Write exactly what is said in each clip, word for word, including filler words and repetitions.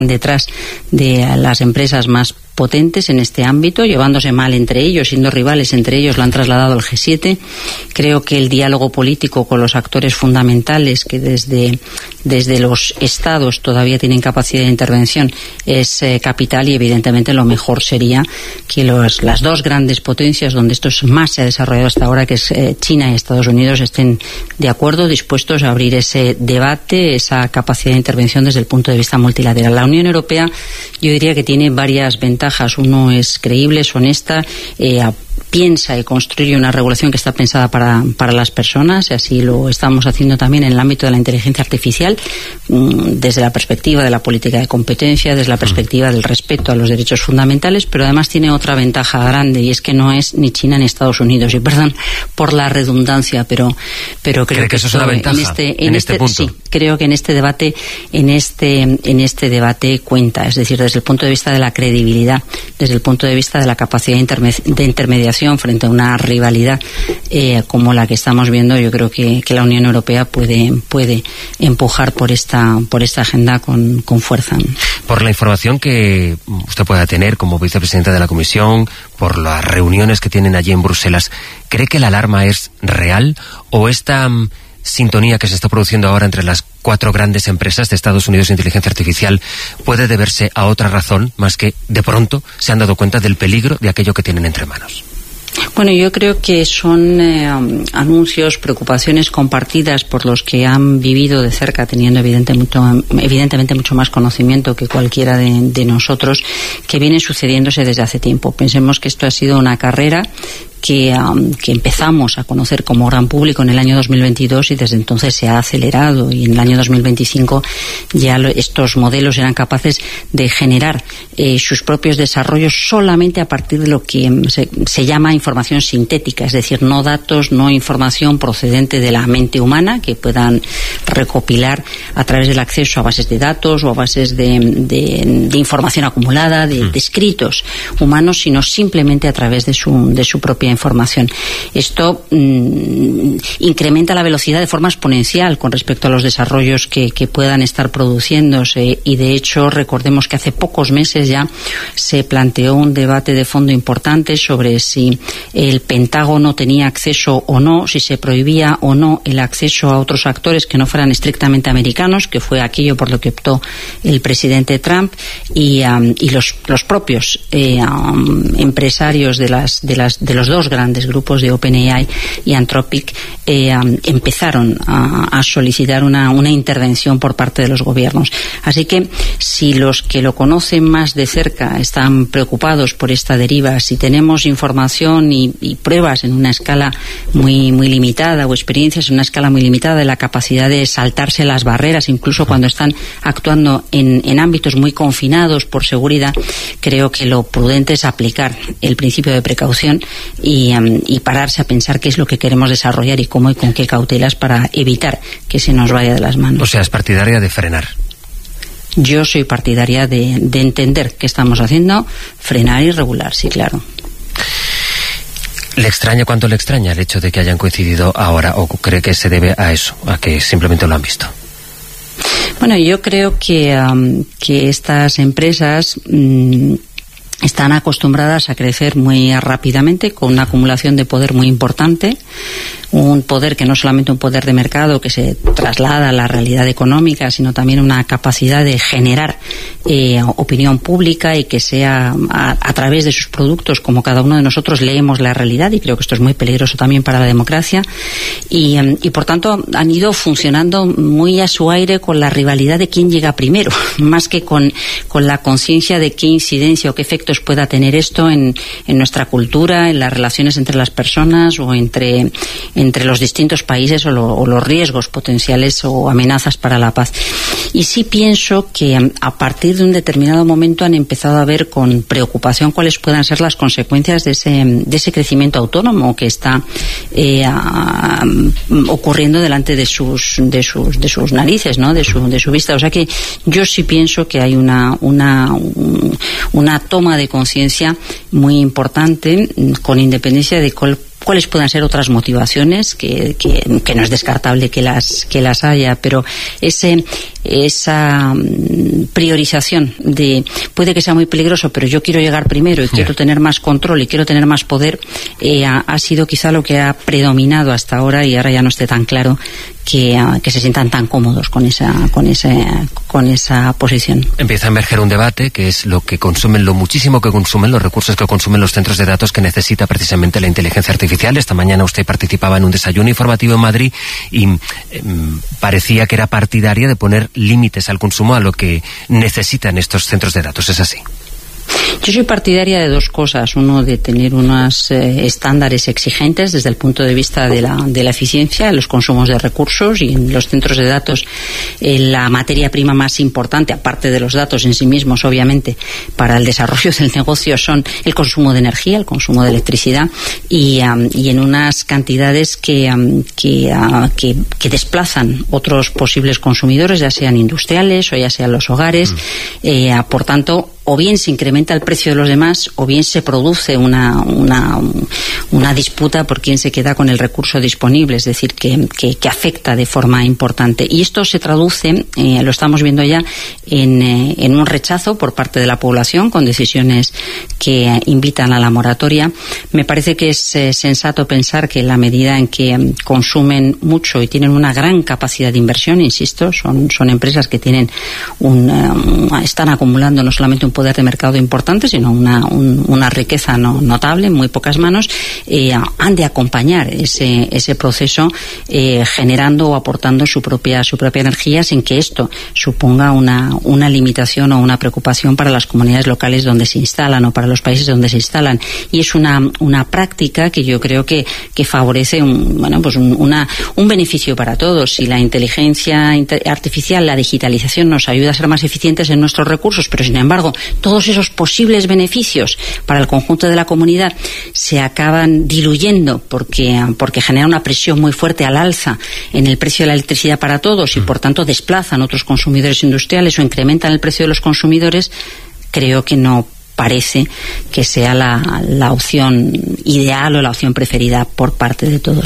detrás de las empresas más potentes en este ámbito, llevándose mal entre ellos, siendo rivales entre ellos, lo han trasladado al G siete. Creo que el diálogo político con los actores fundamentales que desde, desde los estados todavía tienen capacidad de intervención es eh, capital, y evidentemente lo mejor sería que los, las dos grandes potencias donde esto más se ha desarrollado hasta ahora, que es eh, China y Estados Unidos, estén de acuerdo, dispuestos a abrir ese debate, esa capacidad de intervención desde el punto de vista multilateral. La Unión Europea, yo diría que tiene varias ventajas. Uno es creíble, es honesta, eh, piensa y construye una regulación que está pensada para, para las personas, y así lo estamos haciendo también en el ámbito de la inteligencia artificial, desde la perspectiva de la política de competencia, desde la perspectiva del respeto a los derechos fundamentales, pero además tiene otra ventaja grande, y es que no es ni China ni Estados Unidos, y perdón por la redundancia, pero, pero creo ¿Cree que, que eso es una ventaja en este, en en este, este punto? Sí, creo que en este debate, en este, en este debate cuenta, es decir, desde el punto de vista de la credibilidad, desde el punto de vista de la capacidad de, interme- de intermediación frente a una rivalidad eh, como la que estamos viendo, yo creo que, que la Unión Europea puede, puede empujar por esta, por esta agenda con, con fuerza. Por la información que usted pueda tener como vicepresidenta de la Comisión, por las reuniones que tienen allí en Bruselas, ¿cree que la alarma es real o esta um, sintonía que se está produciendo ahora entre las cuatro grandes empresas de Estados Unidos de inteligencia artificial puede deberse a otra razón más que de pronto se han dado cuenta del peligro de aquello que tienen entre manos? Bueno, yo creo que son eh, anuncios, preocupaciones compartidas por los que han vivido de cerca, teniendo evidente mucho, evidentemente mucho más conocimiento que cualquiera de, de nosotros, que viene sucediéndose desde hace tiempo. Pensemos que esto ha sido una carrera que, um, que empezamos a conocer como gran público en el año dos mil veintidós, y desde entonces se ha acelerado, y en el año dos mil veinticinco ya lo, estos modelos eran capaces de generar eh, sus propios desarrollos solamente a partir de lo que se, se llama información sintética, es decir, no datos, no información procedente de la mente humana que puedan recopilar a través del acceso a bases de datos o a bases de, de, de información acumulada, de, de escritos humanos, sino simplemente a través de su, de su propia información. Esto mmm, incrementa la velocidad de forma exponencial con respecto a los desarrollos que, que puedan estar produciéndose, y de hecho recordemos que hace pocos meses ya se planteó un debate de fondo importante sobre si el Pentágono tenía acceso o no, si se prohibía o no el acceso a otros actores que no fueran estrictamente americanos, que fue aquello por lo que optó el presidente Trump, y, um, y los, los propios eh, um, empresarios de las de las de los dos grandes grupos de OpenAI y Anthropic eh, um, empezaron a, a solicitar una, una intervención por parte de los gobiernos. Así que si los que lo conocen más de cerca están preocupados por esta deriva, si tenemos información y, y pruebas en una escala muy, muy limitada, o experiencias en una escala muy limitada de la capacidad de saltarse las barreras, incluso cuando están actuando en, en ámbitos muy confinados por seguridad, creo que lo prudente es aplicar el principio de precaución y, um, y pararse a pensar qué es lo que queremos desarrollar y cómo y con qué cautelas para evitar que se nos vaya de las manos. O sea, es partidaria de frenar. Yo soy partidaria de, de entender qué estamos haciendo, frenar y regular, sí, claro. ¿Le extraña cuánto le extraña el hecho de que hayan coincidido ahora, o cree que se debe a eso, a que simplemente lo han visto? Bueno, yo creo que, um, que estas empresas um, están acostumbradas a crecer muy rápidamente, con una acumulación de poder muy importante, un poder que no es solamente un poder de mercado que se traslada a la realidad económica, sino también una capacidad de generar eh, opinión pública, y que sea a, a través de sus productos como cada uno de nosotros leemos la realidad, y creo que esto es muy peligroso también para la democracia, y, y por tanto han ido funcionando muy a su aire con la rivalidad de quién llega primero, más que con, con la conciencia de qué incidencia o qué efectos pueda tener esto en, en nuestra cultura, en las relaciones entre las personas o entre entre los distintos países, o, lo, o los riesgos potenciales o amenazas para la paz. Y sí pienso que a partir de un determinado momento han empezado a ver con preocupación cuáles puedan ser las consecuencias de ese, de ese crecimiento autónomo que está eh, a, ocurriendo delante de sus de sus de sus narices, ¿no? de su de su vista. O sea que yo sí pienso que hay una una una toma de conciencia muy importante, con independencia de cuál cuáles puedan ser otras motivaciones, que, que, que no es descartable que las que las haya, pero ese esa priorización de puede que sea muy peligroso, pero yo quiero llegar primero y yeah. quiero tener más control y quiero tener más poder, eh, ha, ha sido quizá lo que ha predominado hasta ahora, y ahora ya no esté tan claro que, uh, que se sientan tan cómodos con esa con ese con esa posición. Empieza a emerger un debate que es lo que consumen, lo muchísimo que consumen, los recursos que consumen los centros de datos que necesita precisamente la inteligencia artificial. Esta mañana usted participaba en un desayuno informativo en Madrid y eh, parecía que era partidaria de poner límites al consumo a lo que necesitan estos centros de datos. ¿Es así? Yo soy partidaria de dos cosas. Uno, de tener unos eh, estándares exigentes desde el punto de vista de la, de la eficiencia en los consumos de recursos, y en los centros de datos eh, la materia prima más importante, aparte de los datos en sí mismos, obviamente, para el desarrollo del negocio son el consumo de energía, el consumo de electricidad, y, um, y en unas cantidades que, um, que, uh, que, que desplazan otros posibles consumidores, ya sean industriales o ya sean los hogares. Mm. Eh, por tanto, o bien se incrementa el precio de los demás, o bien se produce una, una, una disputa por quién se queda con el recurso disponible, es decir, que, que, que afecta de forma importante. Y esto se traduce, eh, lo estamos viendo ya, en, eh, en un rechazo por parte de la población, con decisiones que eh, invitan a la moratoria. Me parece que es eh, sensato pensar que en la medida en que eh, consumen mucho y tienen una gran capacidad de inversión, insisto, son, son empresas que tienen un, eh, están acumulando no solamente un poder de mercado importante, sino una, un, una riqueza no, notable en muy pocas manos, eh, han de acompañar ese, ese proceso eh, generando o aportando su propia, su propia energía, sin que esto suponga una, una limitación o una preocupación para las comunidades locales donde se instalan o para los países donde se instalan. Y es una, una práctica que yo creo que, que favorece un, bueno, pues un, una, un beneficio para todos. Si la inteligencia artificial, la digitalización nos ayuda a ser más eficientes en nuestros recursos, pero sin embargo todos esos posibles beneficios para el conjunto de la comunidad se acaban diluyendo porque, porque genera una presión muy fuerte al alza en el precio de la electricidad para todos, y por tanto desplazan otros consumidores industriales o incrementan el precio de los consumidores, creo que no parece que sea la, la opción ideal o la opción preferida por parte de todos.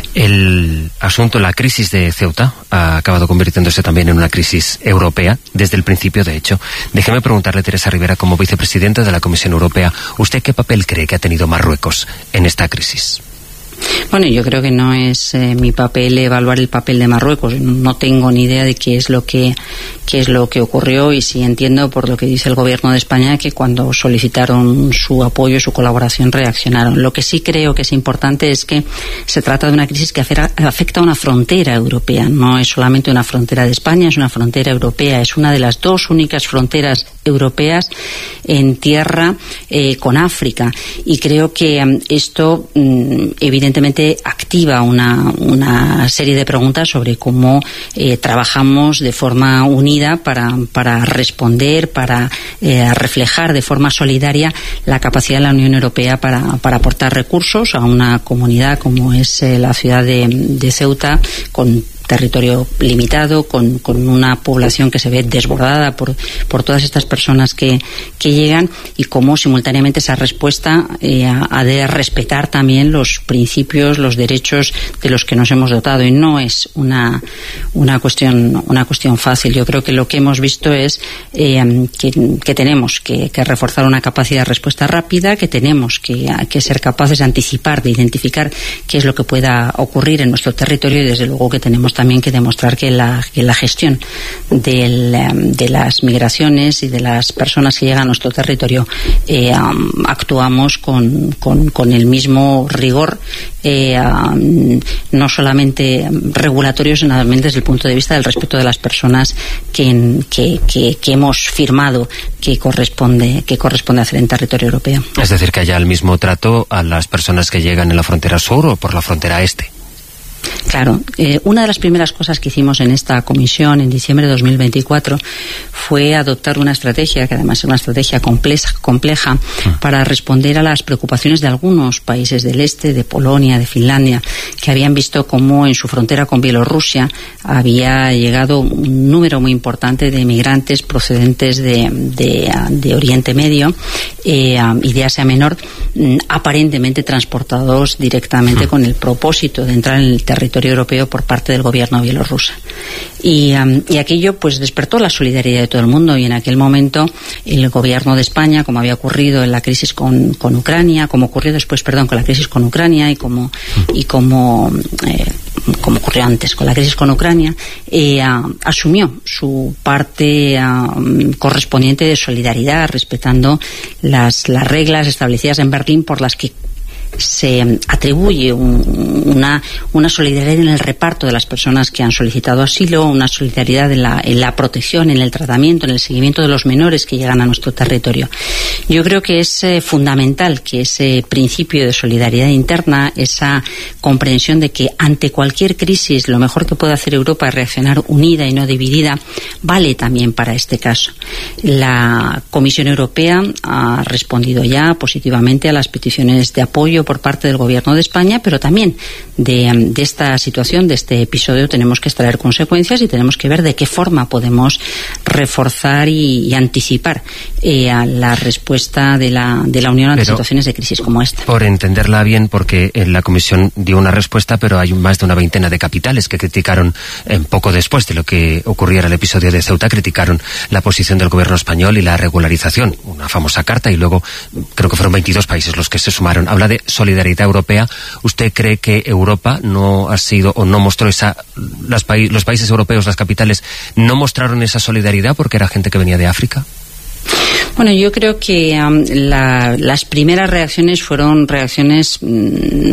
El asunto, la crisis de Ceuta ha acabado convirtiéndose también en una crisis europea desde el principio, de hecho. Déjeme preguntarle, Teresa Rivera, como vicepresidenta de la Comisión Europea, ¿usted qué papel cree que ha tenido Marruecos en esta crisis? Bueno, yo creo que no es eh, mi papel evaluar el papel de Marruecos. No tengo ni idea de qué es lo que qué es lo que ocurrió, y sí entiendo por lo que dice el Gobierno de España que cuando solicitaron su apoyo, su colaboración, reaccionaron. Lo que sí creo que es importante es que se trata de una crisis que afecta a una frontera europea. No es solamente una frontera de España, es una frontera europea. Es una de las dos únicas fronteras europeas en tierra eh, con África, y creo que um, esto um, evidentemente activa una, una serie de preguntas sobre cómo eh, trabajamos de forma unida para, para responder, para eh, reflejar de forma solidaria la capacidad de la Unión Europea para, para aportar recursos a una comunidad como es eh, la ciudad de, de Ceuta, con territorio limitado, con, con una población que se ve desbordada por, por todas estas personas que, que llegan, y cómo simultáneamente esa respuesta eh, ha de respetar también los principios, los derechos de los que nos hemos dotado. Y no es una, una cuestión una cuestión fácil. Yo creo que lo que hemos visto es eh, que, que tenemos que, que reforzar una capacidad de respuesta rápida, que tenemos que, que ser capaces de anticipar, de identificar qué es lo que pueda ocurrir en nuestro territorio, y desde luego que tenemos también que demostrar que la, que la gestión del, de las migraciones y de las personas que llegan a nuestro territorio eh, um, actuamos con, con, con el mismo rigor, eh, um, no solamente regulatorio, sino también desde el punto de vista del respeto de las personas que, que, que, que hemos firmado que corresponde, que corresponde hacer en territorio europeo. Es decir, que haya el mismo trato a las personas que llegan en la frontera sur o por la frontera este. Claro, eh, una de las primeras cosas que hicimos en esta comisión en diciembre de dos mil veinticuatro fue adoptar una estrategia, que además es una estrategia compleja, compleja para responder a las preocupaciones de algunos países del este, de Polonia, de Finlandia, que habían visto cómo en su frontera con Bielorrusia había llegado un número muy importante de migrantes procedentes de, de, de Oriente Medio eh, y de Asia Menor, aparentemente transportados directamente con el propósito de entrar en el territorio europeo por parte del gobierno bielorruso. Y, um, y aquello pues despertó la solidaridad de todo el mundo, y en aquel momento el gobierno de España, como había ocurrido en la crisis con, con Ucrania, como ocurrió después, perdón, con la crisis con Ucrania y como y como eh, como ocurrió antes con la crisis con Ucrania, eh, uh, asumió su parte uh, correspondiente de solidaridad, respetando las, las reglas establecidas en Berlín por las que se atribuye un, una, una solidaridad en el reparto de las personas que han solicitado asilo, una solidaridad en la, en la protección, en el tratamiento, en el seguimiento de los menores que llegan a nuestro territorio. Yo creo que es eh, fundamental que ese principio de solidaridad interna, esa comprensión de que ante cualquier crisis lo mejor que puede hacer Europa es reaccionar unida y no dividida, vale también para este caso. La Comisión Europea ha respondido ya positivamente a las peticiones de apoyo por parte del Gobierno de España, pero también de, de esta situación, de este episodio, tenemos que extraer consecuencias y tenemos que ver de qué forma podemos reforzar y, y anticipar eh, a la respuesta de la, de la Unión ante pero, situaciones de crisis como esta. Por entenderla bien, porque en la Comisión dio una respuesta, pero hay más de una veintena de capitales que criticaron eh, poco después de lo que ocurriera el episodio de Ceuta, criticaron la posición del Gobierno español y la regularización, una famosa carta, y luego creo que fueron veintidós países los que se sumaron. Habla de solidaridad europea. ¿Usted cree que Europa no ha sido o no mostró esa, las pa los países europeos, las capitales, no mostraron esa solidaridad porque era gente que venía de África? Bueno, yo creo que um, la, las primeras reacciones fueron reacciones, mmm,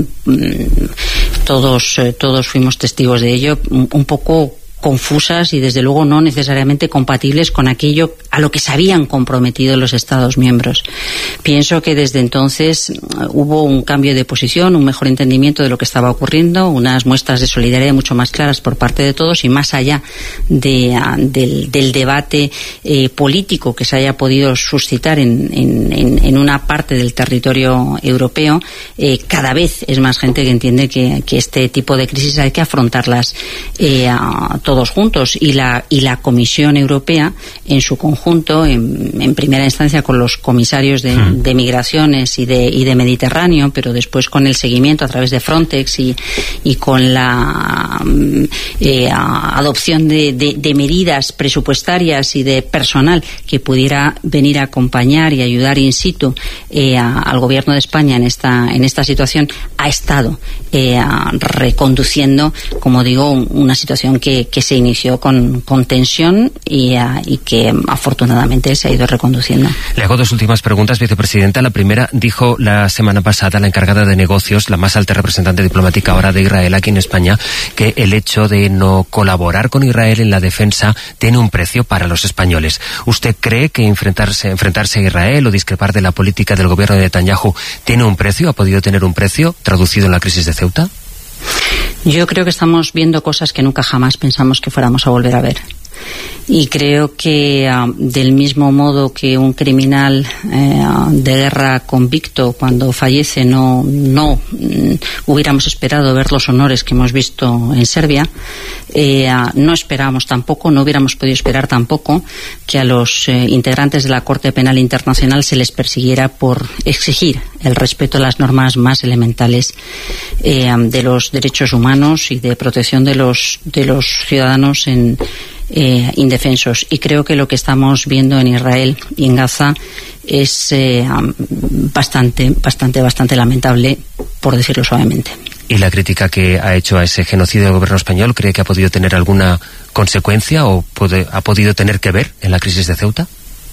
todos, eh, todos fuimos testigos de ello, un, un poco confusas y desde luego no necesariamente compatibles con aquello a lo que se habían comprometido los Estados miembros. Pienso que desde entonces uh, hubo un cambio de posición, un mejor entendimiento de lo que estaba ocurriendo, unas muestras de solidaridad mucho más claras por parte de todos, y más allá de, uh, del, del debate eh, político que se haya podido suscitar en, en, en, en una parte del territorio europeo, eh, cada vez es más gente que entiende que, que este tipo de crisis hay que afrontarlas eh, a todos juntos, y la y la Comisión Europea en su conjunto, en, en primera instancia con los comisarios de, mm. de migraciones y de y de Mediterráneo, pero después con el seguimiento a través de Frontex y, y con la eh, adopción de, de, de medidas presupuestarias y de personal que pudiera venir a acompañar y ayudar in situ eh, a, al Gobierno de España en esta en esta situación, ha estado eh, reconduciendo, como digo, una situación que, que se inició con, con tensión y, uh, y que afortunadamente se ha ido reconduciendo. Le hago dos últimas preguntas, vicepresidenta. La primera, dijo la semana pasada la encargada de negocios, la más alta representante diplomática ahora de Israel aquí en España, que el hecho de no colaborar con Israel en la defensa tiene un precio para los españoles. ¿Usted cree que enfrentarse, enfrentarse a Israel o discrepar de la política del gobierno de Netanyahu tiene un precio, ha podido tener un precio traducido en la crisis de Ceuta? Yo creo que estamos viendo cosas que nunca jamás pensamos que fuéramos a volver a ver. Y creo que uh, del mismo modo que un criminal eh, de guerra convicto cuando fallece no, no mm, hubiéramos esperado ver los honores que hemos visto en Serbia, eh, uh, no esperábamos tampoco, no hubiéramos podido esperar tampoco que a los eh, integrantes de la Corte Penal Internacional se les persiguiera por exigir el respeto a las normas más elementales eh, de los derechos humanos y de protección de los, de los ciudadanos en Eh, indefensos. Y creo que lo que estamos viendo en Israel y en Gaza es eh, bastante, bastante, bastante lamentable, por decirlo suavemente. ¿Y la crítica que ha hecho a ese genocidio del gobierno español cree que ha podido tener alguna consecuencia o puede, ha podido tener que ver en la crisis de Ceuta?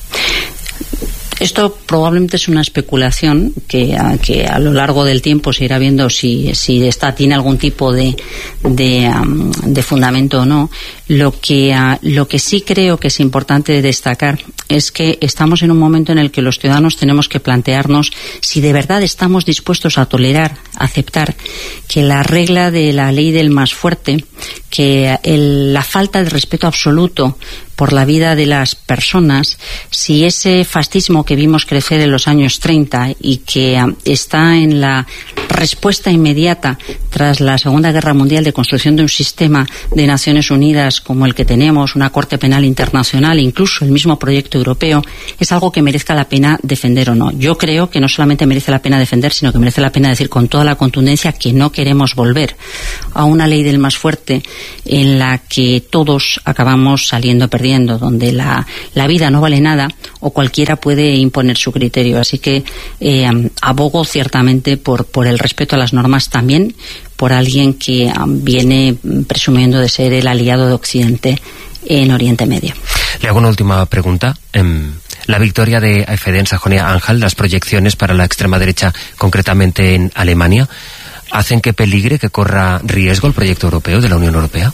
Esto probablemente es una especulación que a, que a lo largo del tiempo se irá viendo si, si esta tiene algún tipo de, de, um, de fundamento o no. Lo que, uh, lo que sí creo que es importante destacar es que estamos en un momento en el que los ciudadanos tenemos que plantearnos si de verdad estamos dispuestos a tolerar aceptar que la regla de la ley del más fuerte, que el, la falta de respeto absoluto por la vida de las personas, si ese fascismo que vimos crecer en los años treinta y que um, está en la respuesta inmediata tras la Segunda Guerra Mundial de construcción de un sistema de Naciones Unidas como el que tenemos, una Corte Penal Internacional, incluso el mismo proyecto europeo, es algo que merezca la pena defender o no. Yo creo que no solamente merece la pena defender, sino que merece la pena decir con toda la contundencia que no queremos volver a una ley del más fuerte en la que todos acabamos saliendo perdiendo, donde la, la vida no vale nada o cualquiera puede imponer su criterio. Así que eh, abogo ciertamente por, por el respeto a las normas, también por alguien que um, viene presumiendo de ser el aliado de Occidente en Oriente Medio. Le hago una última pregunta. Um, la victoria de A F D en Sajonia-Anhalt, las proyecciones para la extrema derecha, concretamente en Alemania, ¿hacen que peligre, que corra riesgo el proyecto europeo de la Unión Europea?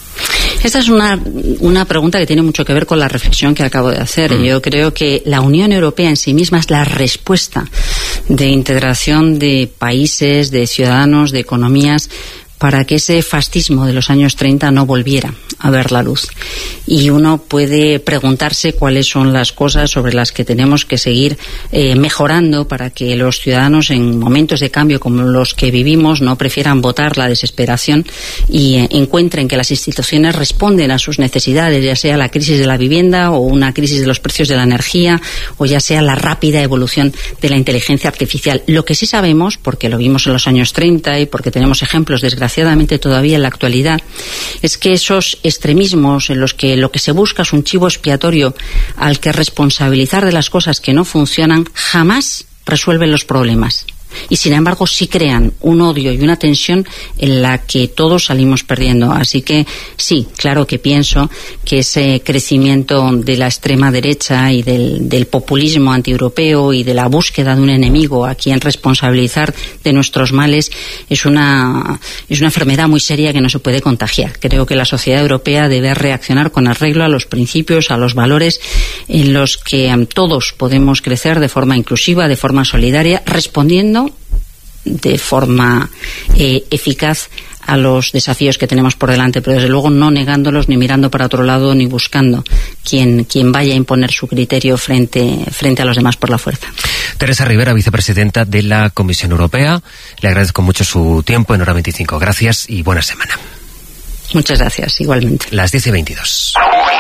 Esta es una, una pregunta que tiene mucho que ver con la reflexión que acabo de hacer. Mm. Yo creo que la Unión Europea en sí misma es la respuesta de integración de países, de ciudadanos, de economías, para que ese fascismo de los años treinta no volviera a ver la luz. Y uno puede preguntarse cuáles son las cosas sobre las que tenemos que seguir eh, mejorando para que los ciudadanos en momentos de cambio como los que vivimos no prefieran votar la desesperación y eh, encuentren que las instituciones responden a sus necesidades, ya sea la crisis de la vivienda o una crisis de los precios de la energía o ya sea la rápida evolución de la inteligencia artificial. Lo que sí sabemos, porque lo vimos en los años treinta y porque tenemos ejemplos desgraciadamente todavía en la actualidad, es que esos extremismos en los que lo que se busca es un chivo expiatorio al que responsabilizar de las cosas que no funcionan, jamás resuelven los problemas. Y sin embargo sí crean un odio y una tensión en la que todos salimos perdiendo. Así que sí, claro que pienso que ese crecimiento de la extrema derecha y del, del populismo antieuropeo y de la búsqueda de un enemigo a quien responsabilizar de nuestros males es una, es una enfermedad muy seria que no se puede contagiar. Creo que la sociedad europea debe reaccionar con arreglo a los principios, a los valores en los que um, todos podemos crecer de forma inclusiva, de forma solidaria, respondiendo de forma eh, eficaz a los desafíos que tenemos por delante, pero desde luego no negándolos, ni mirando para otro lado, ni buscando quien, quien vaya a imponer su criterio frente, frente a los demás por la fuerza. Teresa Rivera, vicepresidenta de la Comisión Europea, le agradezco mucho su tiempo en Hora veinticinco. Gracias y buena semana. Muchas gracias, igualmente. Las diez y veintidós.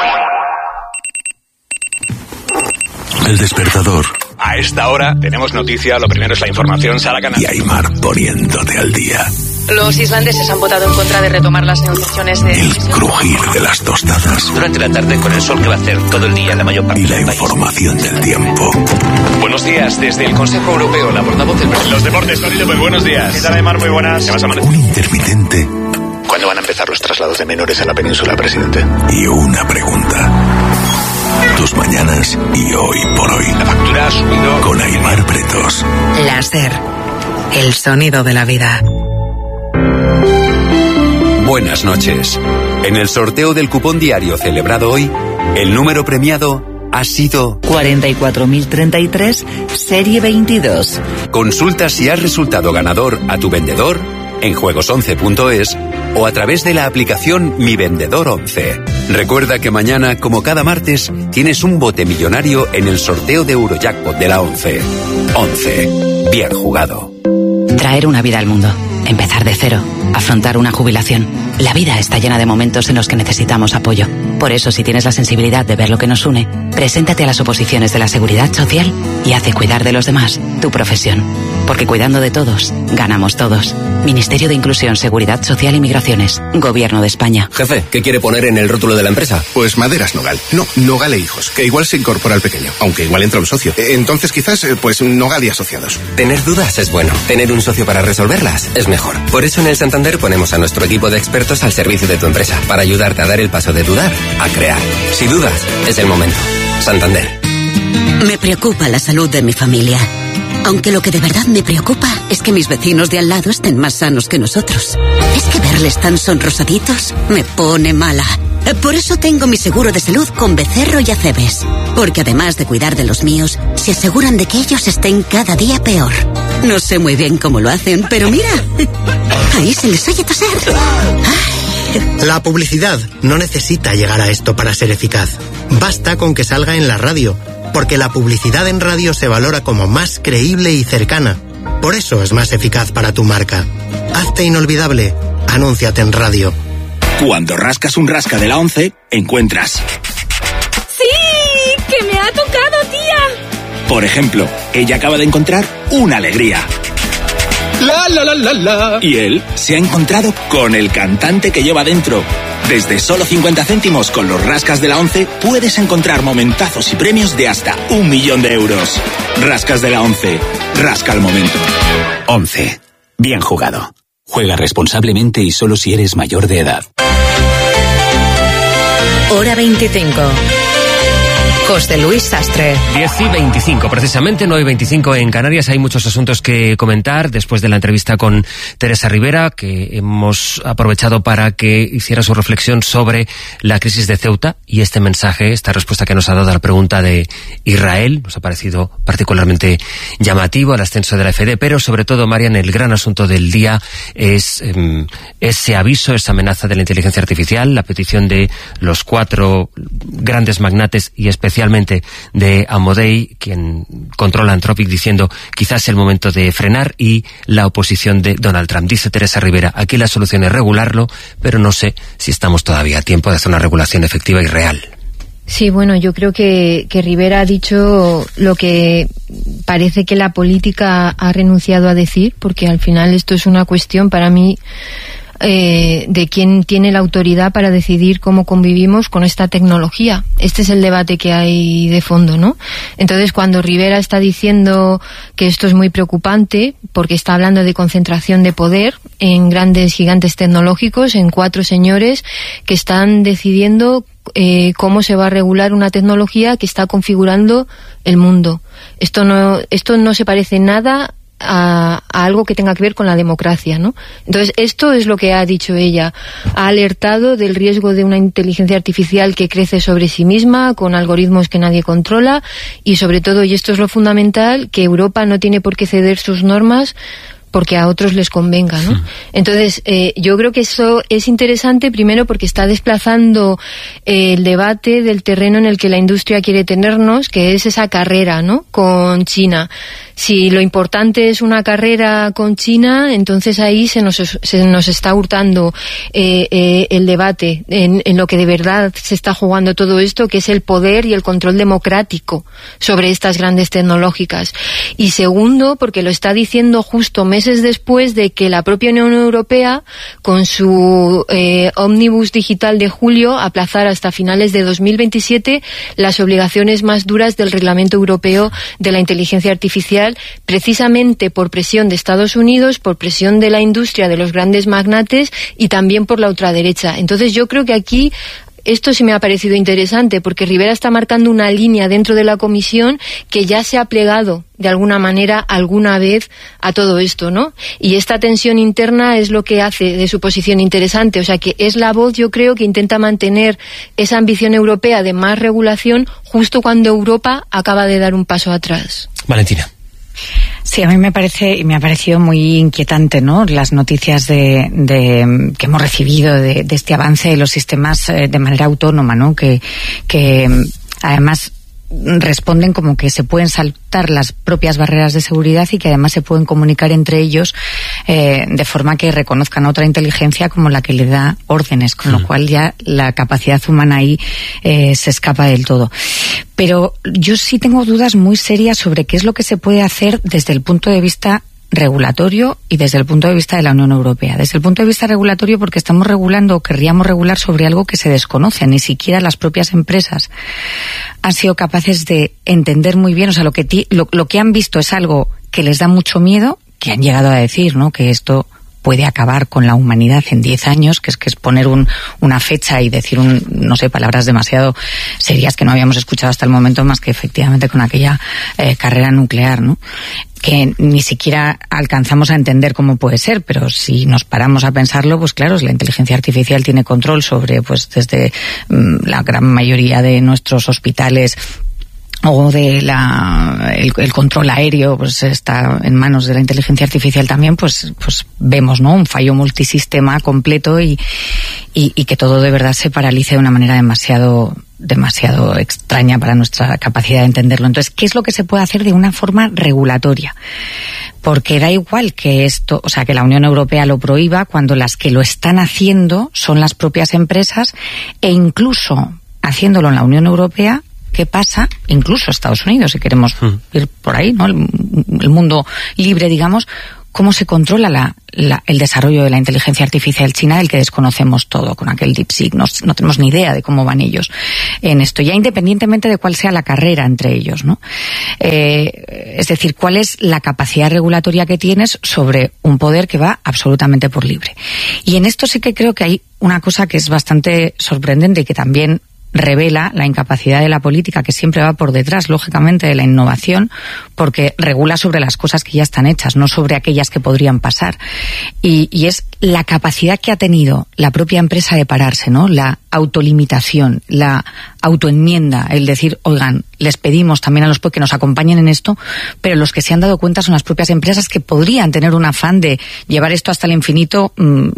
El despertador. A esta hora tenemos noticia, lo primero es la información, Sara Canal. Y Aymar poniéndote al día. Los islandeses han votado en contra de retomar las negociaciones de... El crujir de las tostadas. Durante la tarde con el sol que va a hacer todo el día en la mayor parte y la del país. Información del tiempo. Buenos días, desde el Consejo Europeo, la portavoz del... Los deportes, Tonito, pues buenos días. ¿Qué tal, Aymar? Muy buenas. ¿Qué vas a amanecer? Un intermitente. ¿Cuándo van a empezar los traslados de menores a la península, presidente? Y una pregunta. Tus mañanas y hoy por hoy. La factura ha subido. Con Aymar Pretos. Láser. El sonido de la vida. Buenas noches. En el sorteo del cupón diario celebrado hoy, el número premiado ha sido cuarenta y cuatro mil treinta y tres, serie veintidós. Consulta si has resultado ganador a tu vendedor en juegos once punto es o a través de la aplicación Mi Vendedor once. Recuerda que mañana, como cada martes, tienes un bote millonario en el sorteo de Eurojackpot de la once. once. Bien jugado. Traer una vida al mundo. Empezar de cero. Afrontar una jubilación. La vida está llena de momentos en los que necesitamos apoyo. Por eso, si tienes la sensibilidad de ver lo que nos une, preséntate a las oposiciones de la Seguridad Social y hace cuidar de los demás tu profesión. Porque cuidando de todos, ganamos todos. Ministerio de Inclusión, Seguridad Social y Migraciones. Gobierno de España. Jefe, ¿qué quiere poner en el rótulo de la empresa? Pues Maderas Nogal. No, Nogal e Hijos, que igual se incorpora al pequeño, aunque igual entra un socio. Entonces quizás, pues Nogal y Asociados. Tener dudas es bueno. Tener un socio para resolverlas es mejor. Por eso en el Santander ponemos a nuestro equipo de expertos al servicio de tu empresa, para ayudarte a dar el paso de dudar a crear. Si dudas, es el momento. Santander. Me preocupa la salud de mi familia. Aunque lo que de verdad me preocupa es que mis vecinos de al lado estén más sanos que nosotros. Es que verles tan sonrosaditos me pone mala. Por eso tengo mi seguro de salud con Becerro y Acebes. Porque además de cuidar de los míos, se aseguran de que ellos estén cada día peor. No sé muy bien cómo lo hacen, pero mira, ahí se les oye toser. Ay. La publicidad no necesita llegar a esto para ser eficaz. Basta con que salga en la radio, porque la publicidad en radio se valora como más creíble y cercana. Por eso es más eficaz para tu marca. Hazte inolvidable. Anúnciate en radio. Cuando rascas un rasca de la once, encuentras... ¡Sí! ¡Que me ha tocado, tía! Por ejemplo, ella acaba de encontrar una alegría. La, la, la, la, la. Y él se ha encontrado con el cantante que lleva dentro. Desde solo cincuenta céntimos con los rascas de la once puedes encontrar momentazos y premios de hasta un millón de euros. Rascas de la once. Rasca el momento. once. Bien jugado. Juega responsablemente y solo si eres mayor de edad. Hora veinticinco. José Luis Sastre. diez y veinticinco, precisamente, nueve y veinticinco en Canarias. Hay muchos asuntos que comentar después de la entrevista con Teresa Rivera, que hemos aprovechado para que hiciera su reflexión sobre la crisis de Ceuta y este mensaje, esta respuesta que nos ha dado a la pregunta de Israel. Nos ha parecido particularmente llamativo el ascenso de la F D, pero sobre todo, Marian, el gran asunto del día es eh, ese aviso, esa amenaza de la inteligencia artificial, la petición de los cuatro grandes magnates y especialmente de Amodei, quien controla Anthropic, diciendo quizás es el momento de frenar, y la oposición de Donald Trump. Dice Teresa Rivera, aquí la solución es regularlo, pero no sé si estamos todavía a tiempo de hacer una regulación efectiva y real. Sí, bueno, yo creo que, que Rivera ha dicho lo que parece que la política ha renunciado a decir, porque al final esto es una cuestión para mí Eh, de quién tiene la autoridad para decidir cómo convivimos con esta tecnología. Este es el debate que hay de fondo, ¿no? Entonces, cuando Rivera está diciendo que esto es muy preocupante, porque está hablando de concentración de poder en grandes gigantes tecnológicos, en cuatro señores que están decidiendo eh, cómo se va a regular una tecnología que está configurando el mundo. Esto no, esto no se parece nada A, a algo que tenga que ver con la democracia, ¿no? Entonces, esto es lo que ha dicho ella. Ha alertado del riesgo de una inteligencia artificial que crece sobre sí misma, con algoritmos que nadie controla, y sobre todo, y esto es lo fundamental, que Europa no tiene por qué ceder sus normas porque a otros les convenga, ¿no? Sí. Entonces, eh, yo creo que eso es interesante, primero porque está desplazando eh, el debate del terreno en el que la industria quiere tenernos, que es esa carrera, ¿no?, con China. Si lo importante es una carrera con China, entonces ahí se nos, se nos está hurtando eh, eh, el debate en, en lo que de verdad se está jugando todo esto, que es el poder y el control democrático sobre estas grandes tecnológicas. Y segundo, porque lo está diciendo justo meses después de que la propia Unión Europea, con su eh, ómnibus digital de julio, aplazara hasta finales de dos mil veintisiete las obligaciones más duras del Reglamento Europeo de la Inteligencia Artificial, precisamente por presión de Estados Unidos, por presión de la industria, de los grandes magnates, y también por la ultraderecha. Entonces yo creo que aquí esto sí me ha parecido interesante, porque Rivera está marcando una línea dentro de la Comisión que ya se ha plegado de alguna manera alguna vez a todo esto, ¿no? Y esta tensión interna es lo que hace de su posición interesante. O sea, que es la voz, yo creo, que intenta mantener esa ambición europea de más regulación justo cuando Europa acaba de dar un paso atrás. Valentina. Sí, a mí me parece y me ha parecido muy inquietante, ¿no?, las noticias de, de que hemos recibido de, de este avance de los sistemas eh, de manera autónoma, ¿no?, que, que además responden como que se pueden saltar las propias barreras de seguridad y que además se pueden comunicar entre ellos eh, de forma que reconozcan otra inteligencia como la que le da órdenes, con lo cual ya la capacidad humana ahí eh, se escapa del todo. Pero yo sí tengo dudas muy serias sobre qué es lo que se puede hacer desde el punto de vista regulatorio y desde el punto de vista de la Unión Europea. Desde el punto de vista regulatorio, porque estamos regulando o querríamos regular sobre algo que se desconoce. Ni siquiera las propias empresas han sido capaces de entender muy bien, o sea, lo que, ti, lo, lo que han visto es algo que les da mucho miedo, que han llegado a decir, ¿no?, que esto puede acabar con la humanidad en diez años, que es que es poner un, una fecha y decir, un, no sé, palabras demasiado serias que no habíamos escuchado hasta el momento, más que efectivamente con aquella eh, carrera nuclear, ¿no?, que ni siquiera alcanzamos a entender cómo puede ser, pero si nos paramos a pensarlo, pues claro, la inteligencia artificial tiene control sobre, pues desde mmm, la gran mayoría de nuestros hospitales o de la el, el control aéreo, pues está en manos de la inteligencia artificial también, pues pues vemos, ¿no?, un fallo multisistema completo y, y, y que todo de verdad se paralice de una manera demasiado demasiado extraña para nuestra capacidad de entenderlo. Entonces, ¿qué es lo que se puede hacer de una forma regulatoria? Porque da igual que esto, o sea, que la Unión Europea lo prohíba cuando las que lo están haciendo son las propias empresas, e incluso haciéndolo en la Unión Europea, ¿qué pasa? Incluso Estados Unidos, si queremos ir por ahí, ¿no? El, el mundo libre, digamos, ¿cómo se controla la, la, el desarrollo de la inteligencia artificial china, del que desconocemos todo, con aquel DeepSeek? No, no tenemos ni idea de cómo van ellos en esto, ya independientemente de cuál sea la carrera entre ellos, ¿no? Eh, es decir, ¿cuál es la capacidad regulatoria que tienes sobre un poder que va absolutamente por libre? Y en esto sí que creo que hay una cosa que es bastante sorprendente y que también revela la incapacidad de la política, que siempre va por detrás, lógicamente, de la innovación, porque regula sobre las cosas que ya están hechas, no sobre aquellas que podrían pasar. Y, y es la capacidad que ha tenido la propia empresa de pararse, ¿no? La autolimitación, la autoenmienda, el decir, oigan, les pedimos también a los que nos acompañen en esto, pero los que se han dado cuenta son las propias empresas, que podrían tener un afán de llevar esto hasta el infinito,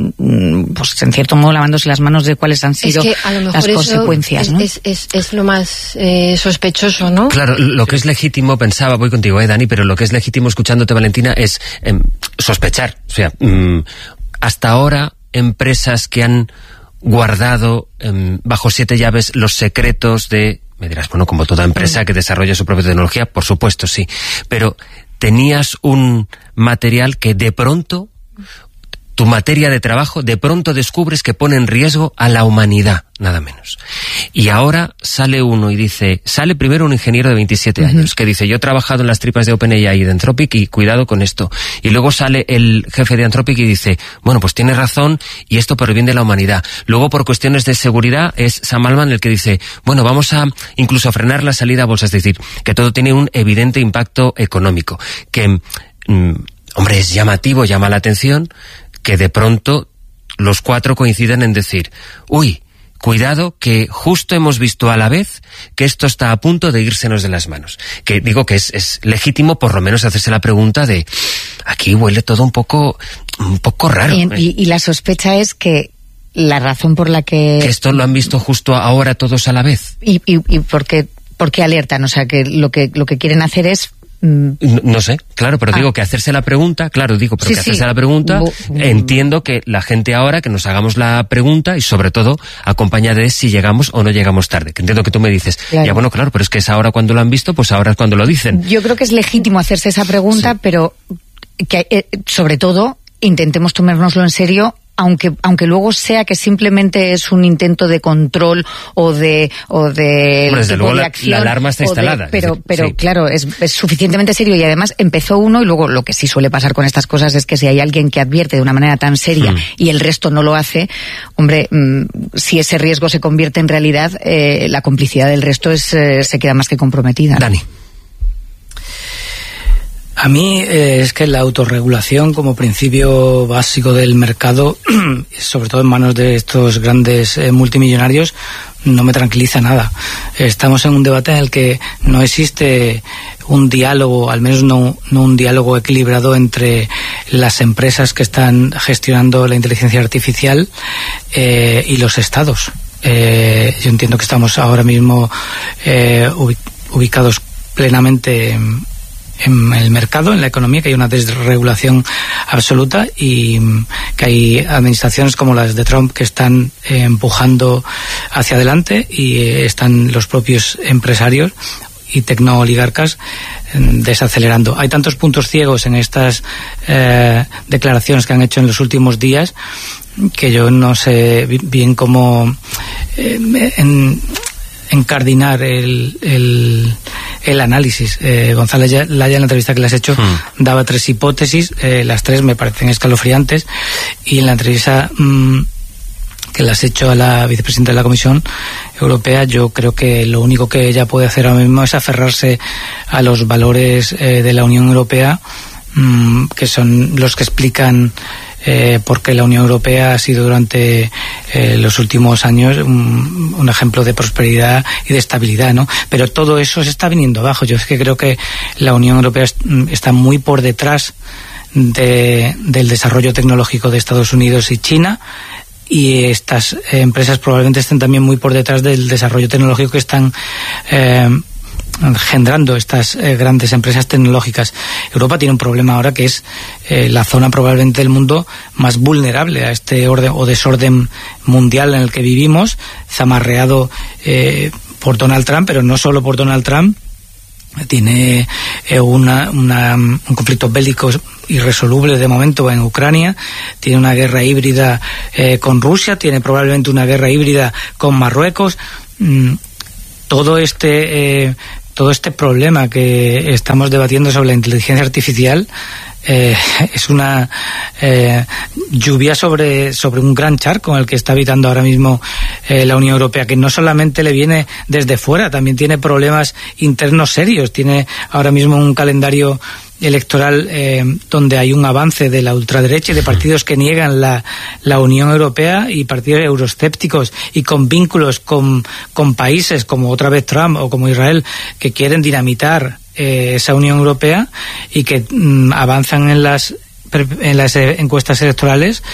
pues en cierto modo lavándose las manos de cuáles han sido es que a lo mejor las eso consecuencias, ¿no? Es, es, es lo más eh, sospechoso, ¿no? Claro, lo que es legítimo, pensaba, voy contigo, eh, Dani, pero lo que es legítimo, escuchándote, Valentina, es eh, sospechar. O sea, mm, hasta ahora, empresas que han guardado eh, bajo siete llaves los secretos de... Me dirás, bueno, como toda empresa que desarrolla su propia tecnología, por supuesto, sí. Pero tenías un material que de pronto, tu materia de trabajo, de pronto descubres que pone en riesgo a la humanidad, nada menos. Y ahora sale uno y dice, sale primero un ingeniero de veintisiete años, que dice, yo he trabajado en las tripas de OpenAI y de Anthropic y cuidado con esto. Y luego sale el jefe de Anthropic y dice, bueno, pues tiene razón y esto por el bien de la humanidad. Luego, por cuestiones de seguridad, es Sam Altman el que dice, bueno, vamos a incluso a frenar la salida a bolsa. Es decir, que todo tiene un evidente impacto económico. Que, mm, hombre, es llamativo, llama la atención que de pronto los cuatro coincidan en decir, uy, cuidado, que justo hemos visto a la vez que esto está a punto de írsenos de las manos. Que digo que es, es legítimo por lo menos hacerse la pregunta de, aquí huele todo un poco, un poco raro. Y, y, y la sospecha es que la razón por la que... Que esto lo han visto justo ahora todos a la vez. Y, y, y por qué, por qué alertan, o sea, que lo que lo que quieren hacer es... No, no sé, claro, pero ah. digo que hacerse la pregunta, claro, digo, pero sí, que hacerse sí. la pregunta, Bo entiendo que la gente ahora, que nos hagamos la pregunta y sobre todo acompañada de si llegamos o no llegamos tarde, que entiendo que tú me dices, claro. ya bueno, claro, pero es que es ahora cuando lo han visto, pues ahora es cuando lo dicen. Yo creo que es legítimo hacerse esa pregunta, sí. pero que eh, sobre todo intentemos tomárnoslo en serio, aunque aunque luego sea que simplemente es un intento de control o de o de, bueno, desde luego de la, acción, la alarma está instalada, de, pero decir, pero sí. claro, es, es suficientemente serio, y además empezó uno, y luego lo que sí suele pasar con estas cosas es que si hay alguien que advierte de una manera tan seria mm. y el resto no lo hace, hombre, mmm, si ese riesgo se convierte en realidad, eh, la complicidad del resto es eh, se queda más que comprometida. Dani. A mí eh, es que la autorregulación como principio básico del mercado, sobre todo en manos de estos grandes eh, multimillonarios, no me tranquiliza nada. Estamos en un debate en el que no existe un diálogo, al menos no, no un diálogo equilibrado entre las empresas que están gestionando la inteligencia artificial eh, y los estados. Eh, yo entiendo que estamos ahora mismo eh, ubicados plenamente en, en el mercado, en la economía, que hay una desregulación absoluta y que hay administraciones como las de Trump que están eh, empujando hacia adelante, y eh, están los propios empresarios y tecnooligarcas eh, desacelerando. Hay tantos puntos ciegos en estas eh, declaraciones que han hecho en los últimos días que yo no sé bien cómo eh, en, encardinar el, el, el análisis. Eh, González Laya, en la entrevista que le has hecho, hmm. daba tres hipótesis, eh, las tres me parecen escalofriantes, y en la entrevista mmm, que le has hecho a la vicepresidenta de la Comisión Europea, yo creo que lo único que ella puede hacer ahora mismo es aferrarse a los valores eh, de la Unión Europea, mmm, que son los que explican eh, por qué la Unión Europea ha sido durante eh, los últimos años un, un ejemplo de prosperidad y de estabilidad, ¿no? Pero todo eso se está viniendo abajo. Yo es que creo que la Unión Europea está muy por detrás de, del desarrollo tecnológico de Estados Unidos y China, y estas eh, empresas probablemente estén también muy por detrás del desarrollo tecnológico que están eh, engendrando estas eh, grandes empresas tecnológicas. Europa tiene un problema ahora que es eh, la zona probablemente del mundo más vulnerable a este orden o desorden mundial en el que vivimos, zamarreado eh, por Donald Trump, pero no solo por Donald Trump. Tiene eh, una, una, un conflicto bélico irresoluble de momento en Ucrania, tiene una guerra híbrida eh, con Rusia, tiene probablemente una guerra híbrida con Marruecos. Mm, todo este eh, todo este problema que estamos debatiendo sobre la inteligencia artificial eh, es una eh, lluvia sobre sobre un gran charco en el que está habitando ahora mismo eh, la Unión Europea, que no solamente le viene desde fuera, también tiene problemas internos serios. Tiene ahora mismo un calendario electoral eh, donde hay un avance de la ultraderecha y de partidos que niegan la, la Unión Europea, y partidos euroscépticos y con vínculos con, con países como otra vez Trump o como Israel, que quieren dinamitar eh, esa Unión Europea y que mm, avanzan en las en las encuestas electorales